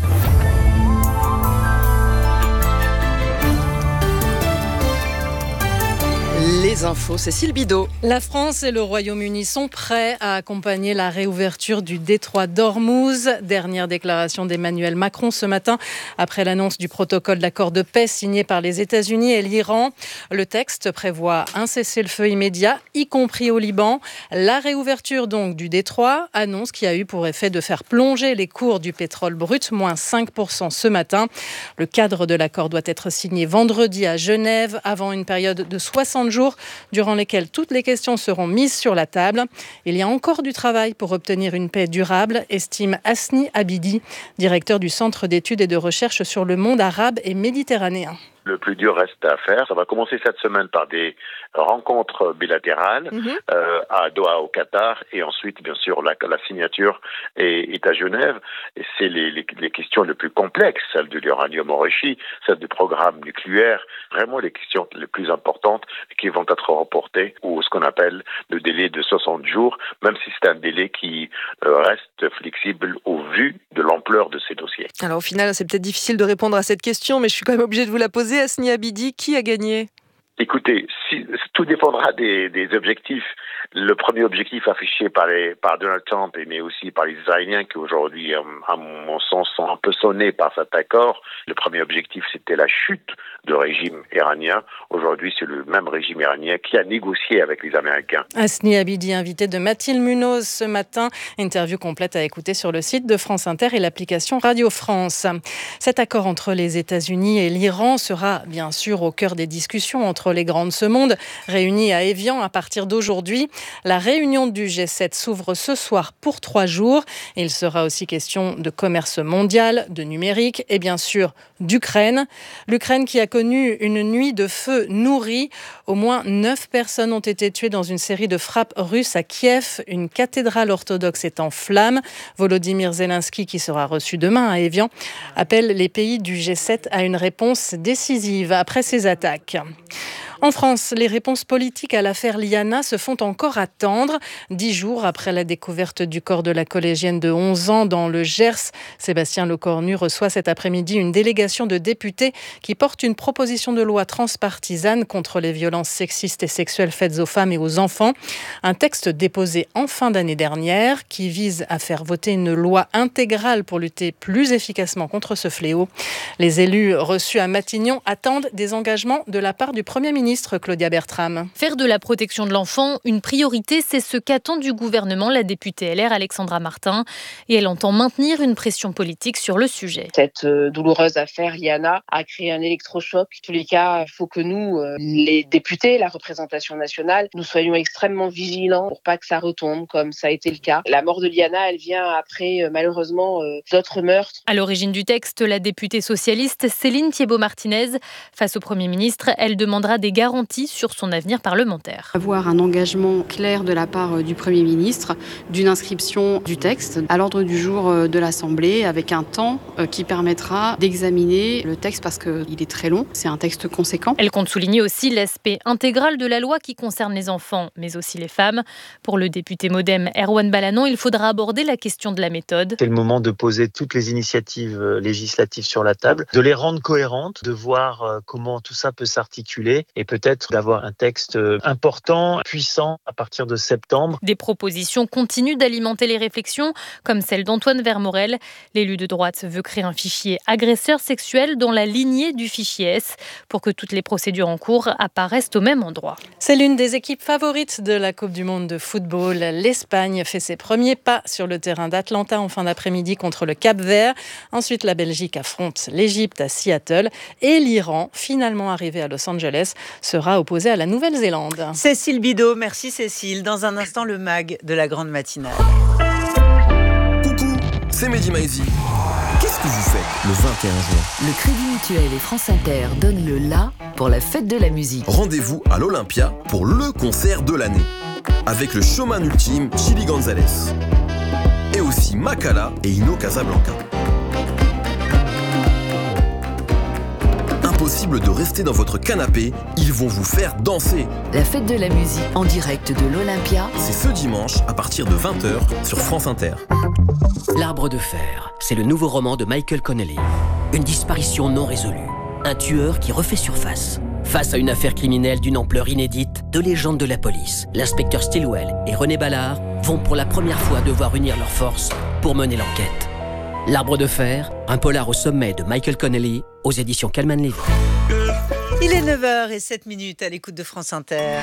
Les infos, Cécile Bidot. La France et le Royaume-Uni sont prêts à accompagner la réouverture du détroit d'Ormuz. Dernière déclaration d'Emmanuel Macron ce matin, après l'annonce du protocole d'accord de paix signé par les États-Unis et l'Iran. Le texte prévoit un cessez-le-feu immédiat, y compris au Liban. La réouverture donc du détroit, annonce qui a eu pour effet de faire plonger les cours du pétrole brut, moins 5% ce matin. Le cadre de l'accord doit être signé vendredi à Genève, avant une période de 60 jours, durant lesquels toutes les questions seront mises sur la table. Il y a encore du travail pour obtenir une paix durable, estime Hasni Abidi, directeur du Centre d'études et de recherche sur le monde arabe et méditerranéen. Le plus dur reste à faire. Ça va commencer cette semaine par des rencontres bilatérales à Doha au Qatar et ensuite bien sûr la signature est à Genève. Et c'est les questions les plus complexes, celle de l'uranium enrichi, celle du programme nucléaire, vraiment les questions les plus importantes qui vont être reportées ou ce qu'on appelle le délai de 60 jours, même si c'est un délai qui reste flexible au vu de l'ampleur de ces dossiers. Alors au final, c'est peut-être difficile de répondre à cette question, mais je suis quand même obligée de vous la poser. Hasni Abidi, qui a gagné ? Écoutez, tout dépendra des objectifs. Le premier objectif affiché par Donald Trump, mais aussi par les Israéliens qui aujourd'hui, à mon sens, sont un peu sonnés par cet accord. Le premier objectif, c'était la chute du régime iranien. Aujourd'hui, c'est le même régime iranien qui a négocié avec les Américains. Hasni Abidi, invité de Mathilde Munoz ce matin. Interview complète à écouter sur le site de France Inter et l'application Radio France. Cet accord entre les États-Unis et l'Iran sera bien sûr au cœur des discussions entre les grands de ce monde, réunis à Évian à partir d'aujourd'hui. La réunion du G7 s'ouvre ce soir pour 3 jours. Il sera aussi question de commerce mondial, de numérique et bien sûr d'Ukraine. L'Ukraine qui a connu une nuit de feu nourrie. Au moins 9 personnes ont été tuées dans une série de frappes russes à Kiev. Une cathédrale orthodoxe est en flammes. Volodymyr Zelensky, qui sera reçu demain à Évian, appelle les pays du G7 à une réponse décisive après ces attaques. En France, les réponses politiques à l'affaire Liana se font encore attendre. 10 jours après la découverte du corps de la collégienne de 11 ans dans le Gers, Sébastien Lecornu reçoit cet après-midi une délégation de députés qui porte une proposition de loi transpartisane contre les violences sexistes et sexuelles faites aux femmes et aux enfants. Un texte déposé en fin d'année dernière qui vise à faire voter une loi intégrale pour lutter plus efficacement contre ce fléau. Les élus reçus à Matignon attendent des engagements de la part du Premier ministre Claudia Bertram. Faire de la protection de l'enfant une priorité, c'est ce qu'attend du gouvernement la députée LR Alexandra Martin. Et elle entend maintenir une pression politique sur le sujet. Cette douloureuse affaire Liana a créé un électrochoc. En tous les cas, il faut que nous, les députés, la représentation nationale, nous soyons extrêmement vigilants pour pas que ça retombe comme ça a été le cas. La mort de Liana, elle vient après, malheureusement, d'autres meurtres. À l'origine du texte, la députée socialiste Céline Thiébaut-Martinez. Face au Premier ministre, elle demandera des garanties sur son avenir parlementaire. Avoir un engagement clair de la part du Premier ministre d'une inscription du texte à l'ordre du jour de l'Assemblée avec un temps qui permettra d'examiner le texte parce qu'il est très long, c'est un texte conséquent. Elle compte souligner aussi l'aspect intégral de la loi qui concerne les enfants, mais aussi les femmes. Pour le député MoDem Erwan Balanon, il faudra aborder la question de la méthode. C'est le moment de poser toutes les initiatives législatives sur la table, de les rendre cohérentes, de voir comment tout ça peut s'articuler et peut-être d'avoir un texte important, puissant à partir de septembre. Des propositions continuent d'alimenter les réflexions, comme celle d'Antoine Vermorel. L'élu de droite veut créer un fichier agresseur sexuel dans la lignée du fichier S pour que toutes les procédures en cours apparaissent au même endroit. C'est l'une des équipes favorites de la Coupe du Monde de football. L'Espagne fait ses premiers pas sur le terrain d'Atlanta en fin d'après-midi contre le Cap-Vert. Ensuite, la Belgique affronte l'Égypte à Seattle et l'Iran, finalement arrivé à Los Angeles, sera opposé à la Nouvelle-Zélande. Cécile Bidot, merci Cécile. Dans un instant, le MAG de la Grande Matinale. Coucou, c'est Mehdi Maizi. Qu'est-ce que vous faites le 21 juin ? Le Crédit Mutuel et France Inter donnent le la pour la fête de la musique. Rendez-vous à l'Olympia pour le concert de l'année. Avec le showman ultime Chili Gonzalez. Et aussi Makala et Ino Casablanca. Impossible de rester dans votre canapé, ils vont vous faire danser. La fête de la musique en direct de l'Olympia. C'est ce dimanche à partir de 20h sur France Inter. L'Arbre de fer, c'est le nouveau roman de Michael Connelly. Une disparition non résolue. Un tueur qui refait surface. Face à une affaire criminelle d'une ampleur inédite, deux légendes de la police, l'inspecteur Stilwell et René Ballard, vont pour la première fois devoir unir leurs forces pour mener l'enquête. L'Arbre de fer, un polar au sommet de Michael Connelly, aux éditions Calman Levy. Il est 9h07 à l'écoute de France Inter.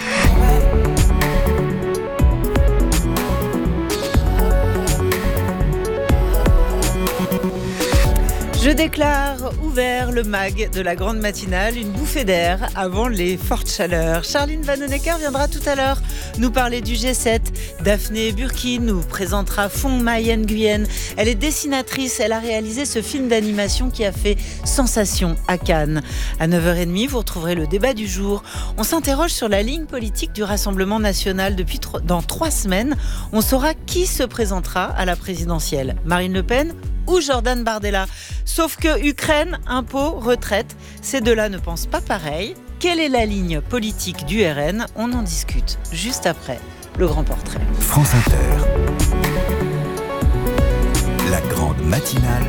Je déclare ouvert le mag de la grande matinale, une bouffée d'air avant les fortes chaleurs. Charline Vanhoenacker viendra tout à l'heure nous parler du G7. Daphné Burki nous présentera Phong Mai Nguyen. Elle est dessinatrice, elle a réalisé ce film d'animation qui a fait sensation à Cannes. À 9h30, vous retrouverez le débat du jour. On s'interroge sur la ligne politique du Rassemblement national. Dans 3 semaines, on saura qui se présentera à la présidentielle. Marine Le Pen ou Jordan Bardella. Sauf que Ukraine, impôts, retraite, ces deux-là ne pensent pas pareil. Quelle est la ligne politique du RN ? On en discute juste après le grand portrait. France Inter. La grande matinale.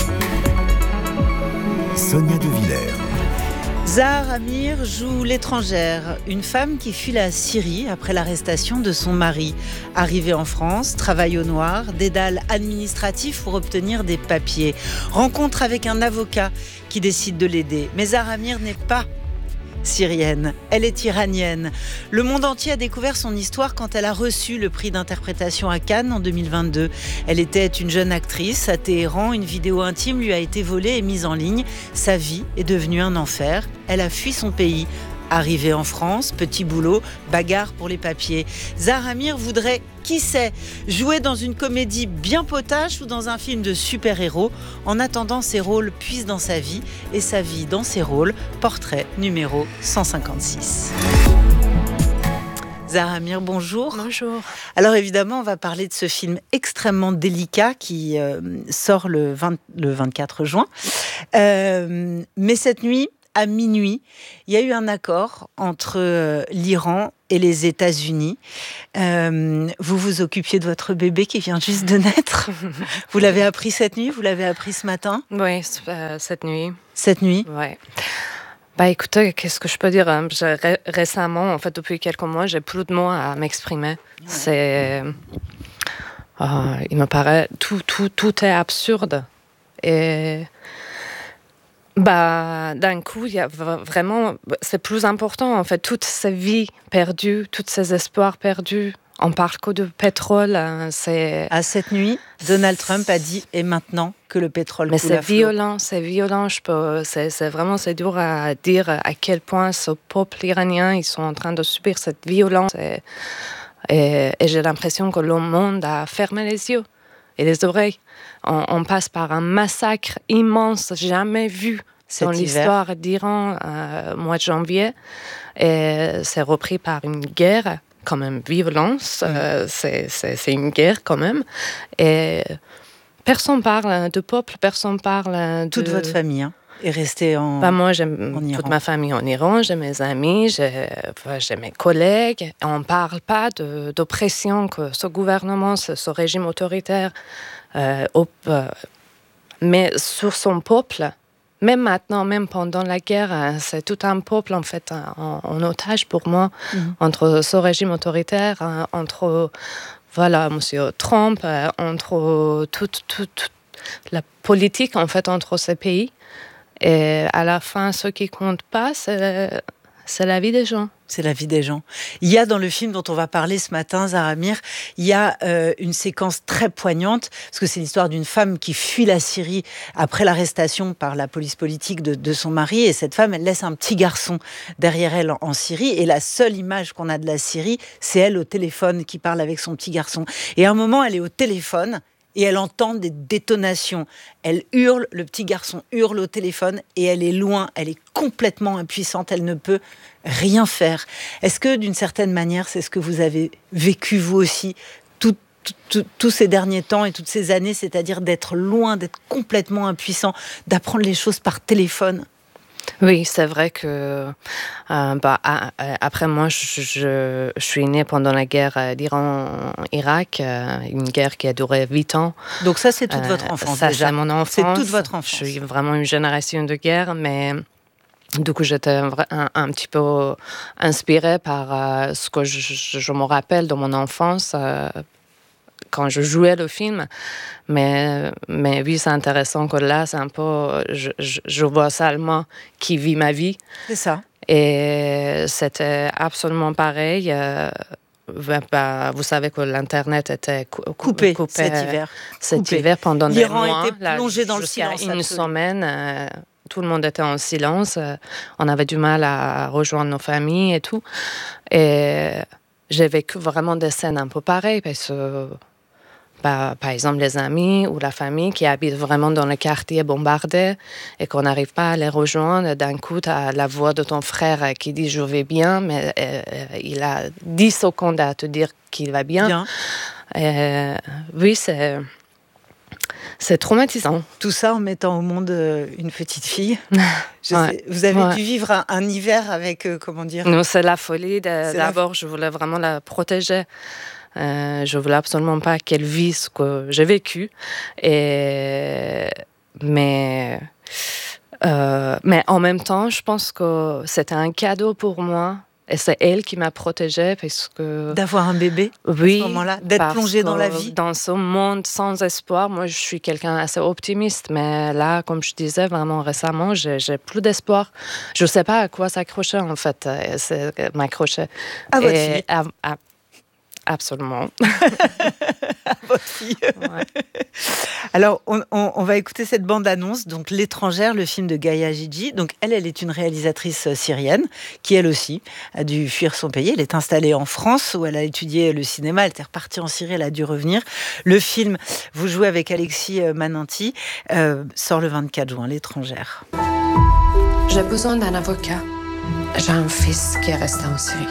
Sonia De Villers. Zahar Amir joue l'étrangère, une femme qui fuit la Syrie après l'arrestation de son mari. Arrivée en France, travail au noir, dédale administratif pour obtenir des papiers. Rencontre avec un avocat qui décide de l'aider. Mais Zahar Amir n'est pas syrienne, elle est iranienne. Le monde entier a découvert son histoire quand elle a reçu le prix d'interprétation à Cannes en 2022. Elle était une jeune actrice à Téhéran, une vidéo intime lui a été volée et mise en ligne. Sa vie est devenue un enfer. Elle a fui son pays. Arrivée en France, petit boulot, bagarre pour les papiers. Zahar Amir voudrait, qui sait, jouer dans une comédie bien potache ou dans un film de super-héros. En attendant, ses rôles puisent dans sa vie et sa vie dans ses rôles. Portrait numéro 156. Zahar Amir, bonjour. Bonjour. Alors évidemment, on va parler de ce film extrêmement délicat qui sort le 24 juin. Mais cette nuit, à minuit, il y a eu un accord entre l'Iran et les États-Unis. Vous vous occupiez de votre bébé qui vient juste de naître. Vous l'avez appris cette nuit ? Vous l'avez appris ce matin ? Oui, cette nuit. Cette nuit ? Oui. Bah écoutez, qu'est-ce que je peux dire ? Récemment, en fait, depuis quelques mois, j'ai plus de mots à m'exprimer. C'est, il me paraît tout est absurde et d'un coup, il y a vraiment, c'est plus important en fait, toutes ces vies perdues, tous ces espoirs perdus. On parle que de pétrole. À cette nuit, Donald Trump a dit et maintenant que le pétrole mais coule à flot. C'est violent. C'est dur à dire à quel point ce peuple iranien, ils sont en train de subir cette violence. Et j'ai l'impression que le monde a fermé les yeux et les oreilles. On passe par un massacre immense, jamais vu dans l'histoire d'Iran, mois de janvier. Et c'est repris par une guerre, quand même violence. C'est une guerre quand même. Et personne parle de peuple, personne parle de... Toute votre famille est restée en moi, j'ai toute ma famille en Iran, j'ai mes amis, j'ai mes collègues. On ne parle pas d'oppression que ce gouvernement, ce régime autoritaire met sur son peuple. Même maintenant, même pendant la guerre, c'est tout un peuple en fait en otage pour moi, entre ce régime autoritaire, entre Monsieur Trump, entre toute la politique en fait entre ces pays. Et à la fin, ce qui compte pas, c'est la vie des gens. C'est la vie des gens. Il y a dans le film dont on va parler ce matin, Zahar Amir, il y a une séquence très poignante, parce que c'est l'histoire d'une femme qui fuit la Syrie après l'arrestation par la police politique de son mari. Et cette femme, elle laisse un petit garçon derrière elle en Syrie. Et la seule image qu'on a de la Syrie, c'est elle au téléphone qui parle avec son petit garçon. Et à un moment, elle est au téléphone et elle entend des détonations. Elle hurle, le petit garçon hurle au téléphone et elle est loin, elle est complètement impuissante, elle ne peut rien faire. Est-ce que d'une certaine manière, c'est ce que vous avez vécu vous aussi tous ces derniers temps et toutes ces années, c'est-à-dire d'être loin, d'être complètement impuissant, d'apprendre les choses par téléphone ? Oui, c'est vrai que après moi, je suis née pendant la guerre d'Iran-Irak, une guerre qui a duré 8 ans. Donc ça, c'est toute votre enfance ça, déjà. C'est mon enfance. C'est toute votre enfance. Je suis vraiment une génération de guerre, mais du coup, j'étais un petit peu inspirée par ce que je me rappelle de mon enfance. Quand je jouais le film, mais oui, c'est intéressant que là, c'est un peu, je vois seulement qui vit ma vie. C'est ça. Et c'était absolument pareil. vous savez que l'Internet était coupé cet hiver pendant des mois. L'Iran était plongé dans le silence. Une semaine, tout le monde était en silence. On avait du mal à rejoindre nos familles et tout. Et j'ai vécu vraiment des scènes un peu pareilles parce que, par exemple, les amis ou la famille qui habitent vraiment dans le quartier bombardé et qu'on n'arrive pas à les rejoindre. D'un coup, tu as la voix de ton frère qui dit « je vais bien », mais il a 10 secondes à te dire qu'il va bien. Oui, c'est traumatisant. Tout ça en mettant au monde une petite fille. Vous avez dû vivre un hiver avec, comment dire... Non, c'est la folie. D'abord, je voulais vraiment la protéger. Je voulais absolument pas qu'elle vit ce que j'ai vécu. Mais en même temps, je pense que c'était un cadeau pour moi. Et c'est elle qui m'a protégée parce que... D'avoir un bébé à ce moment-là, d'être plongée dans la vie. Dans ce monde sans espoir, moi je suis quelqu'un assez optimiste, mais là, comme je disais vraiment récemment, j'ai plus d'espoir. Je sais pas à quoi s'accrocher en fait, m'accrocher. À votre fille. Absolument. À votre fille. Alors, on va écouter cette bande-annonce, donc L'étrangère, le film de Gaïa Gigi. Donc, elle est une réalisatrice syrienne qui, elle aussi, a dû fuir son pays. Elle est installée en France où elle a étudié le cinéma. Elle était repartie en Syrie, elle a dû revenir. Le film, vous jouez avec Alexis Mananti, sort le 24 juin, L'étrangère. J'ai besoin d'un avocat. J'ai un fils qui est resté en Syrie.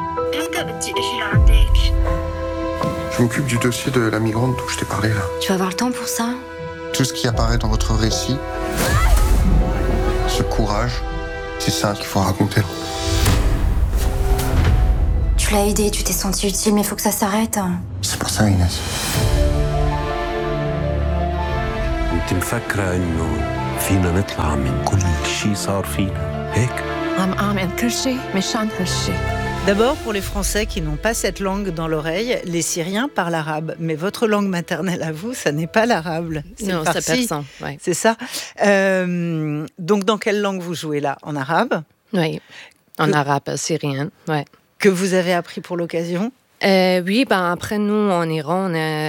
Je m'occupe du dossier de la migrante dont je t'ai parlé là. Tu vas avoir le temps pour ça? Tout ce qui apparaît dans votre récit, ce courage, c'est ça qu'il faut raconter. Tu l'as aidé, tu t'es senti utile, mais il faut que ça s'arrête. C'est pour ça, Inès. انت مفكرة انه فينا نطلع من كل شيء صار فينا هيك؟ عم أعمل كل شيء مشان هالشيء. D'abord, pour les Français qui n'ont pas cette langue dans l'oreille, les Syriens parlent arabe. Mais votre langue maternelle à vous, ça n'est pas l'arabe. Non, c'est persan. Ouais. C'est ça. Donc, dans quelle langue vous jouez là? En arabe? Oui, en arabe syrien. Ouais. Que vous avez appris pour l'occasion? Oui, après nous, en Iran,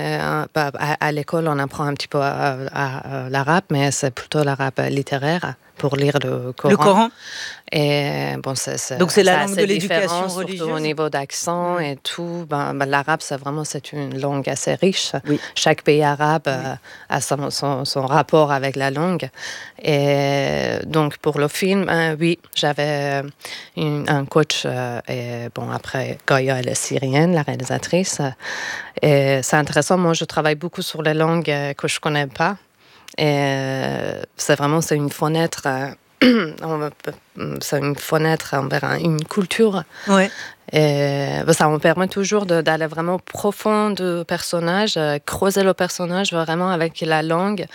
à l'école, on apprend un petit peu l'arabe, mais c'est plutôt l'arabe littéraire pour lire le Coran. Le Coran. Et donc c'est la langue de l'éducation religieuse. Surtout au niveau d'accent et tout. L'arabe, c'est une langue assez riche. Oui. Chaque pays arabe a son rapport avec la langue. Et donc pour le film, oui, j'avais un coach. Et après, Gaïa, elle est syrienne, la réalisatrice. Et c'est intéressant. Moi, je travaille beaucoup sur les langues que je connais pas. Et c'est une fenêtre. C'est une fenêtre envers une culture. Ouais. Et ça me permet toujours d'aller vraiment profond du personnage, creuser le personnage vraiment avec la langue.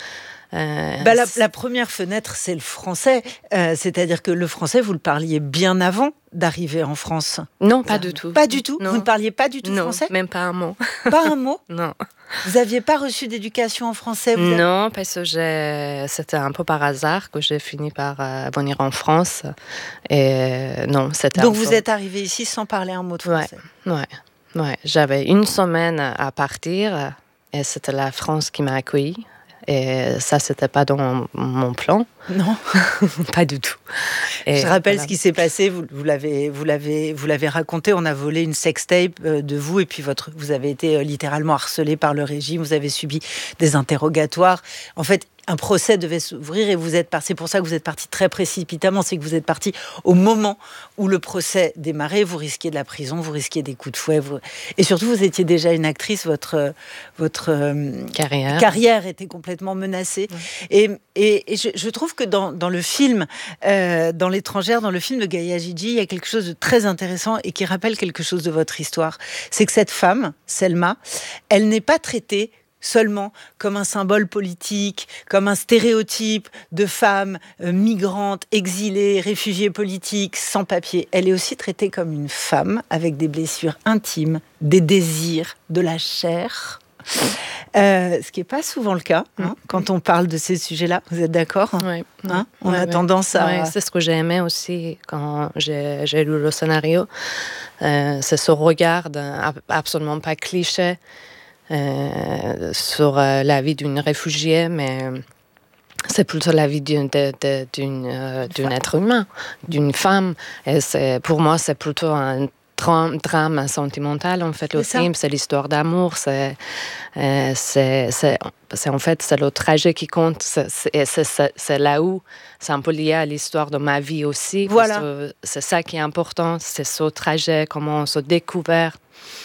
La première fenêtre, c'est le français. C'est-à-dire que le français, vous le parliez bien avant d'arriver en France? Non, pas du tout. Pas du tout? Non. Vous ne parliez pas du tout français? Non, même pas un mot. Pas un mot? Non. Vous n'aviez pas reçu d'éducation en français? Non, parce que c'était un peu par hasard que j'ai fini par venir en France. Et non, c'était donc vous êtes arrivé ici sans parler un mot de français? Ouais. J'avais une semaine à partir et c'était la France qui m'a accueillie. Et ça, c'était pas dans mon plan. Non, pas du tout. Et je rappelle ce qui s'est passé. Vous l'avez raconté. On a volé une sextape de vous et puis vous avez été littéralement harcelé par le régime. Vous avez subi des interrogatoires. En fait, un procès devait s'ouvrir et c'est pour ça que vous êtes parti très précipitamment. C'est que vous êtes parti au moment où le procès démarrait. Vous risquiez de la prison, vous risquiez des coups de fouet. Et surtout, vous étiez déjà une actrice. Votre carrière était complètement menacée. Ouais. Et je trouve que dans le film, dans L'étrangère, dans le film de Gaïa Gigi, il y a quelque chose de très intéressant et qui rappelle quelque chose de votre histoire. C'est que cette femme, Selma, elle n'est pas traitée seulement comme un symbole politique, comme un stéréotype de femme migrante, exilée, réfugiée politique, sans papier. Elle est aussi traitée comme une femme avec des blessures intimes, des désirs, de la chair. Ce qui n'est pas souvent le cas quand on parle de ces sujets-là. Vous êtes d'accord? Oui. On a tendance à... Oui, c'est ce que j'ai aimé aussi quand j'ai lu le scénario. C'est ce regard absolument pas cliché sur la vie d'une réfugiée, mais c'est plutôt la vie d'un être humain, d'une femme. Et pour moi, c'est plutôt un drame sentimental, en fait, le film. C'est l'histoire d'amour. C'est en fait, c'est le trajet qui compte. C'est là où c'est un peu lié à l'histoire de ma vie aussi. Voilà. Parce que c'est ça qui est important. C'est ce trajet, comment on se découvre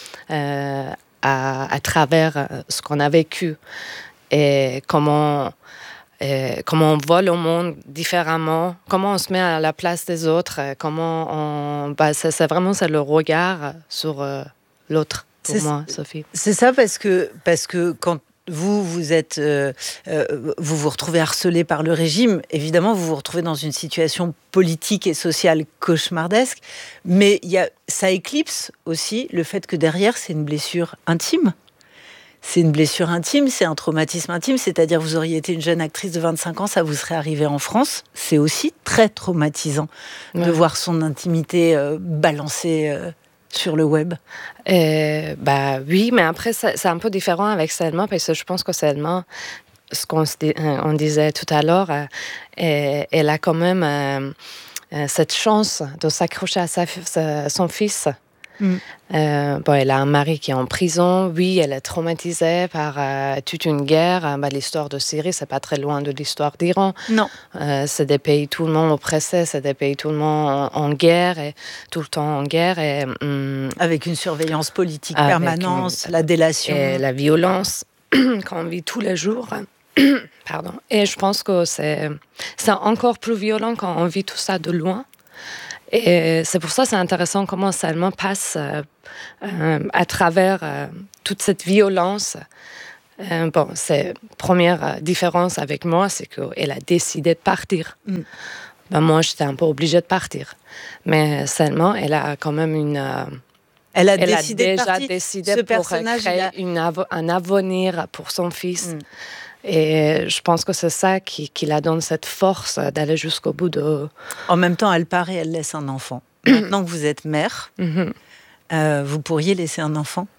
à travers ce qu'on a vécu. Et comment on voit le monde différemment, comment on se met à la place des autres, c'est vraiment le regard sur l'autre pour moi, Sophie. C'est ça, parce que quand vous êtes, vous vous retrouvez harcelé par le régime, évidemment vous vous retrouvez dans une situation politique et sociale cauchemardesque, mais ça éclipse aussi le fait que derrière c'est une blessure intime. C'est une blessure intime, c'est un traumatisme intime, c'est-à-dire vous auriez été une jeune actrice de 25 ans, ça vous serait arrivé en France. C'est aussi très traumatisant de voir son intimité balancée sur le web. Oui, mais après c'est un peu différent avec Selma, parce que je pense que Selma, ce on disait tout à l'heure, elle a quand même cette chance de s'accrocher à son fils. Elle a un mari qui est en prison. Oui, elle est traumatisée par toute une guerre. L'histoire de Syrie, c'est pas très loin de l'histoire d'Iran. Non. C'est des pays tout le monde oppressés, c'est des pays tout le monde en guerre, et tout le temps en guerre. Et, avec une surveillance politique permanente, la délation. Et la violence qu'on vit tous les jours. Pardon. Et je pense que c'est encore plus violent quand on vit tout ça de loin. Et c'est pour ça que c'est intéressant comment Selma passe à travers toute cette violence. C'est première différence avec moi, c'est qu'elle a décidé de partir. Moi, j'étais un peu obligée de partir. Mais Selma, elle a quand même elle a décidé ce pour créer un avenir pour son fils. Et je pense que c'est ça qui la donne cette force d'aller jusqu'au bout de... En même temps, elle part et elle laisse un enfant. Maintenant que vous êtes mère, vous pourriez laisser un enfant?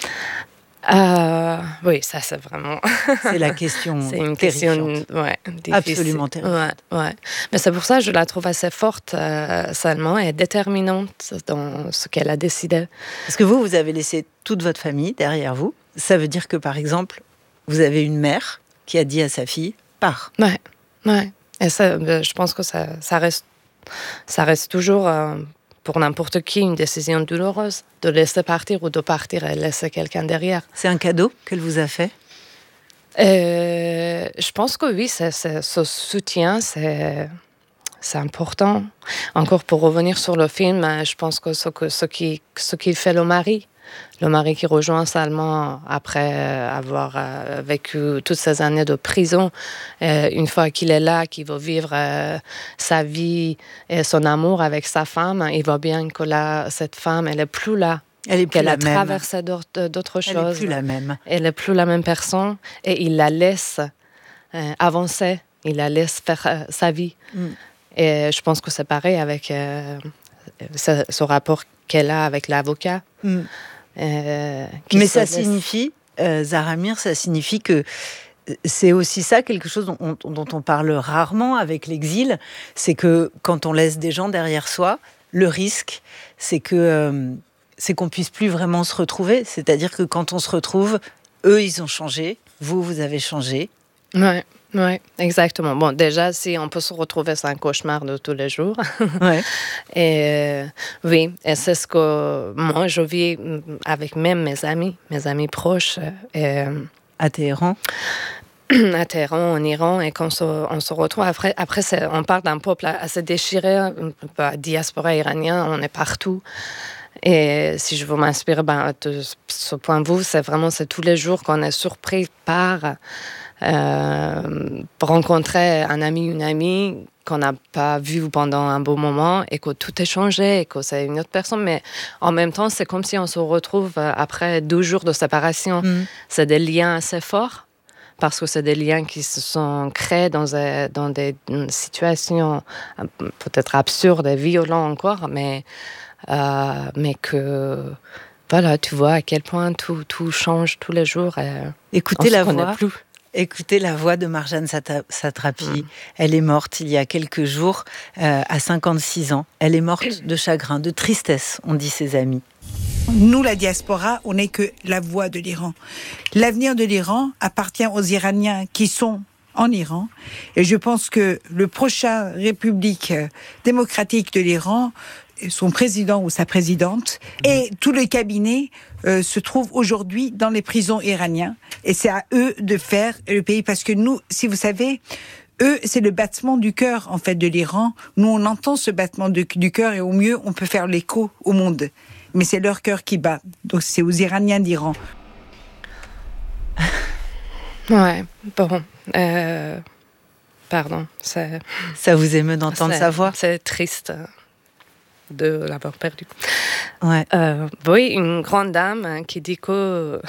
Oui, ça c'est vraiment... c'est la question. C'est une question difficile. Absolument terrifiante. Ouais. Mais c'est pour ça que je la trouve assez forte, seulement, et déterminante dans ce qu'elle a décidé. Parce que vous avez laissé toute votre famille derrière vous. Ça veut dire que, par exemple, vous avez une mère qui a dit à sa fille « pars ». Ouais. Et ça, je pense que ça reste toujours, pour n'importe qui, une décision douloureuse de laisser partir ou de partir et laisser quelqu'un derrière. C'est un cadeau qu'elle vous a fait? Je pense que oui, ce soutien, c'est important. Encore pour revenir sur le film, je pense que ce qu'il fait le mari qui rejoint Salman après avoir vécu toutes ces années de prison, une fois qu'il est là, qu'il va vivre sa vie et son amour avec sa femme, il voit bien que cette femme, elle est plus là. qu'elle a traversé d'autres choses. Elle n'est plus la même. Elle n'est plus la même personne, et il la laisse avancer, il la laisse faire sa vie. Et je pense que c'est pareil avec ce rapport qu'elle a avec l'avocat. Mais ça signifie, Zahra Amir, ça signifie que c'est aussi ça, quelque chose dont on parle rarement avec l'exil, c'est que quand on laisse des gens derrière soi, le risque, c'est qu'on puisse plus vraiment se retrouver. C'est-à-dire que quand on se retrouve, eux, ils ont changé, vous avez changé. Ouais, exactement. Bon, déjà, si on peut se retrouver, c'est un cauchemar de tous les jours. Ouais. Et oui, et c'est ce que moi, je vis avec même mes amis proches. À Téhéran? À Téhéran, en Iran, et quand on se retrouve, après on parle d'un peuple assez déchiré, diaspora iranienne, on est partout. Et si je veux m'inspirer de ce point de vue, c'est tous les jours qu'on est surpris par rencontrer un ami, une amie qu'on n'a pas vu pendant un beau moment et que tout est changé et que c'est une autre personne. Mais en même temps, c'est comme si on se retrouve après 2 jours de séparation. C'est des liens assez forts parce que c'est des liens qui se sont créés dans des situations peut-être absurdes et violentes encore, mais que... Voilà, tu vois à quel point tout change tous les jours. Écoutez la voix de Marjane Satrapi. Elle est morte il y a quelques jours, à 56 ans. Elle est morte de chagrin, de tristesse, ont dit ses amis. Nous, la diaspora, on n'est que la voix de l'Iran. L'avenir de l'Iran appartient aux Iraniens qui sont en Iran. Et je pense que le prochain République démocratique de l'Iran, son président ou sa présidente, et tout le cabinet se trouve aujourd'hui dans les prisons iraniennes. Et c'est à eux de faire le pays. Parce que nous, si vous savez, eux, c'est le battement du cœur, en fait, de l'Iran. Nous, on entend ce battement du cœur et au mieux, on peut faire l'écho au monde. Mais c'est leur cœur qui bat. Donc, c'est aux Iraniens d'Iran. Ouais, bon. Pardon. Ça vous émeut d'entendre sa voix ? C'est triste de l'avoir perdu. Ouais. Oui, une grande dame qui dit que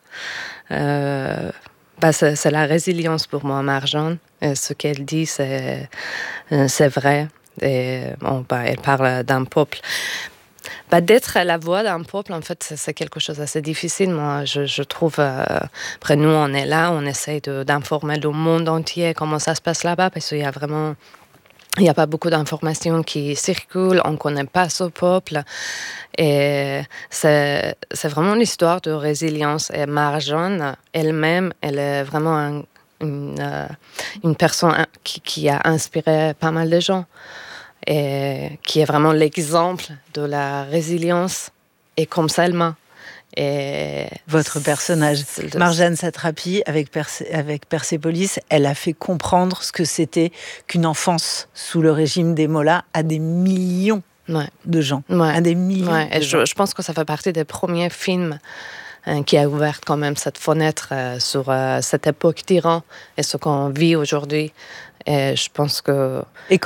c'est la résilience pour moi, Marjane. Ce qu'elle dit, c'est vrai. Et elle parle d'un peuple. D'être la voix d'un peuple, en fait, c'est quelque chose d'assez difficile. Moi, je trouve... après, nous, on est là, on essaye d'informer le monde entier comment ça se passe là-bas, parce qu'il y a vraiment... Il n'y a pas beaucoup d'informations qui circulent, on ne connaît pas ce peuple. Et c'est vraiment l'histoire de résilience. Et Marjane, elle-même, elle est vraiment une personne qui a inspiré pas mal de gens. Et qui est vraiment l'exemple de la résilience. Et comme ça, elle m'a. Et votre personnage, Marjane Satrapi, avec Persépolis, elle a fait comprendre ce que c'était qu'une enfance sous le régime des mollahs à des millions de gens. À des millions de gens. Je pense que ça fait partie des premiers films qui a ouvert quand même cette fenêtre sur cette époque d'Iran et ce qu'on vit aujourd'hui. Et je pense que...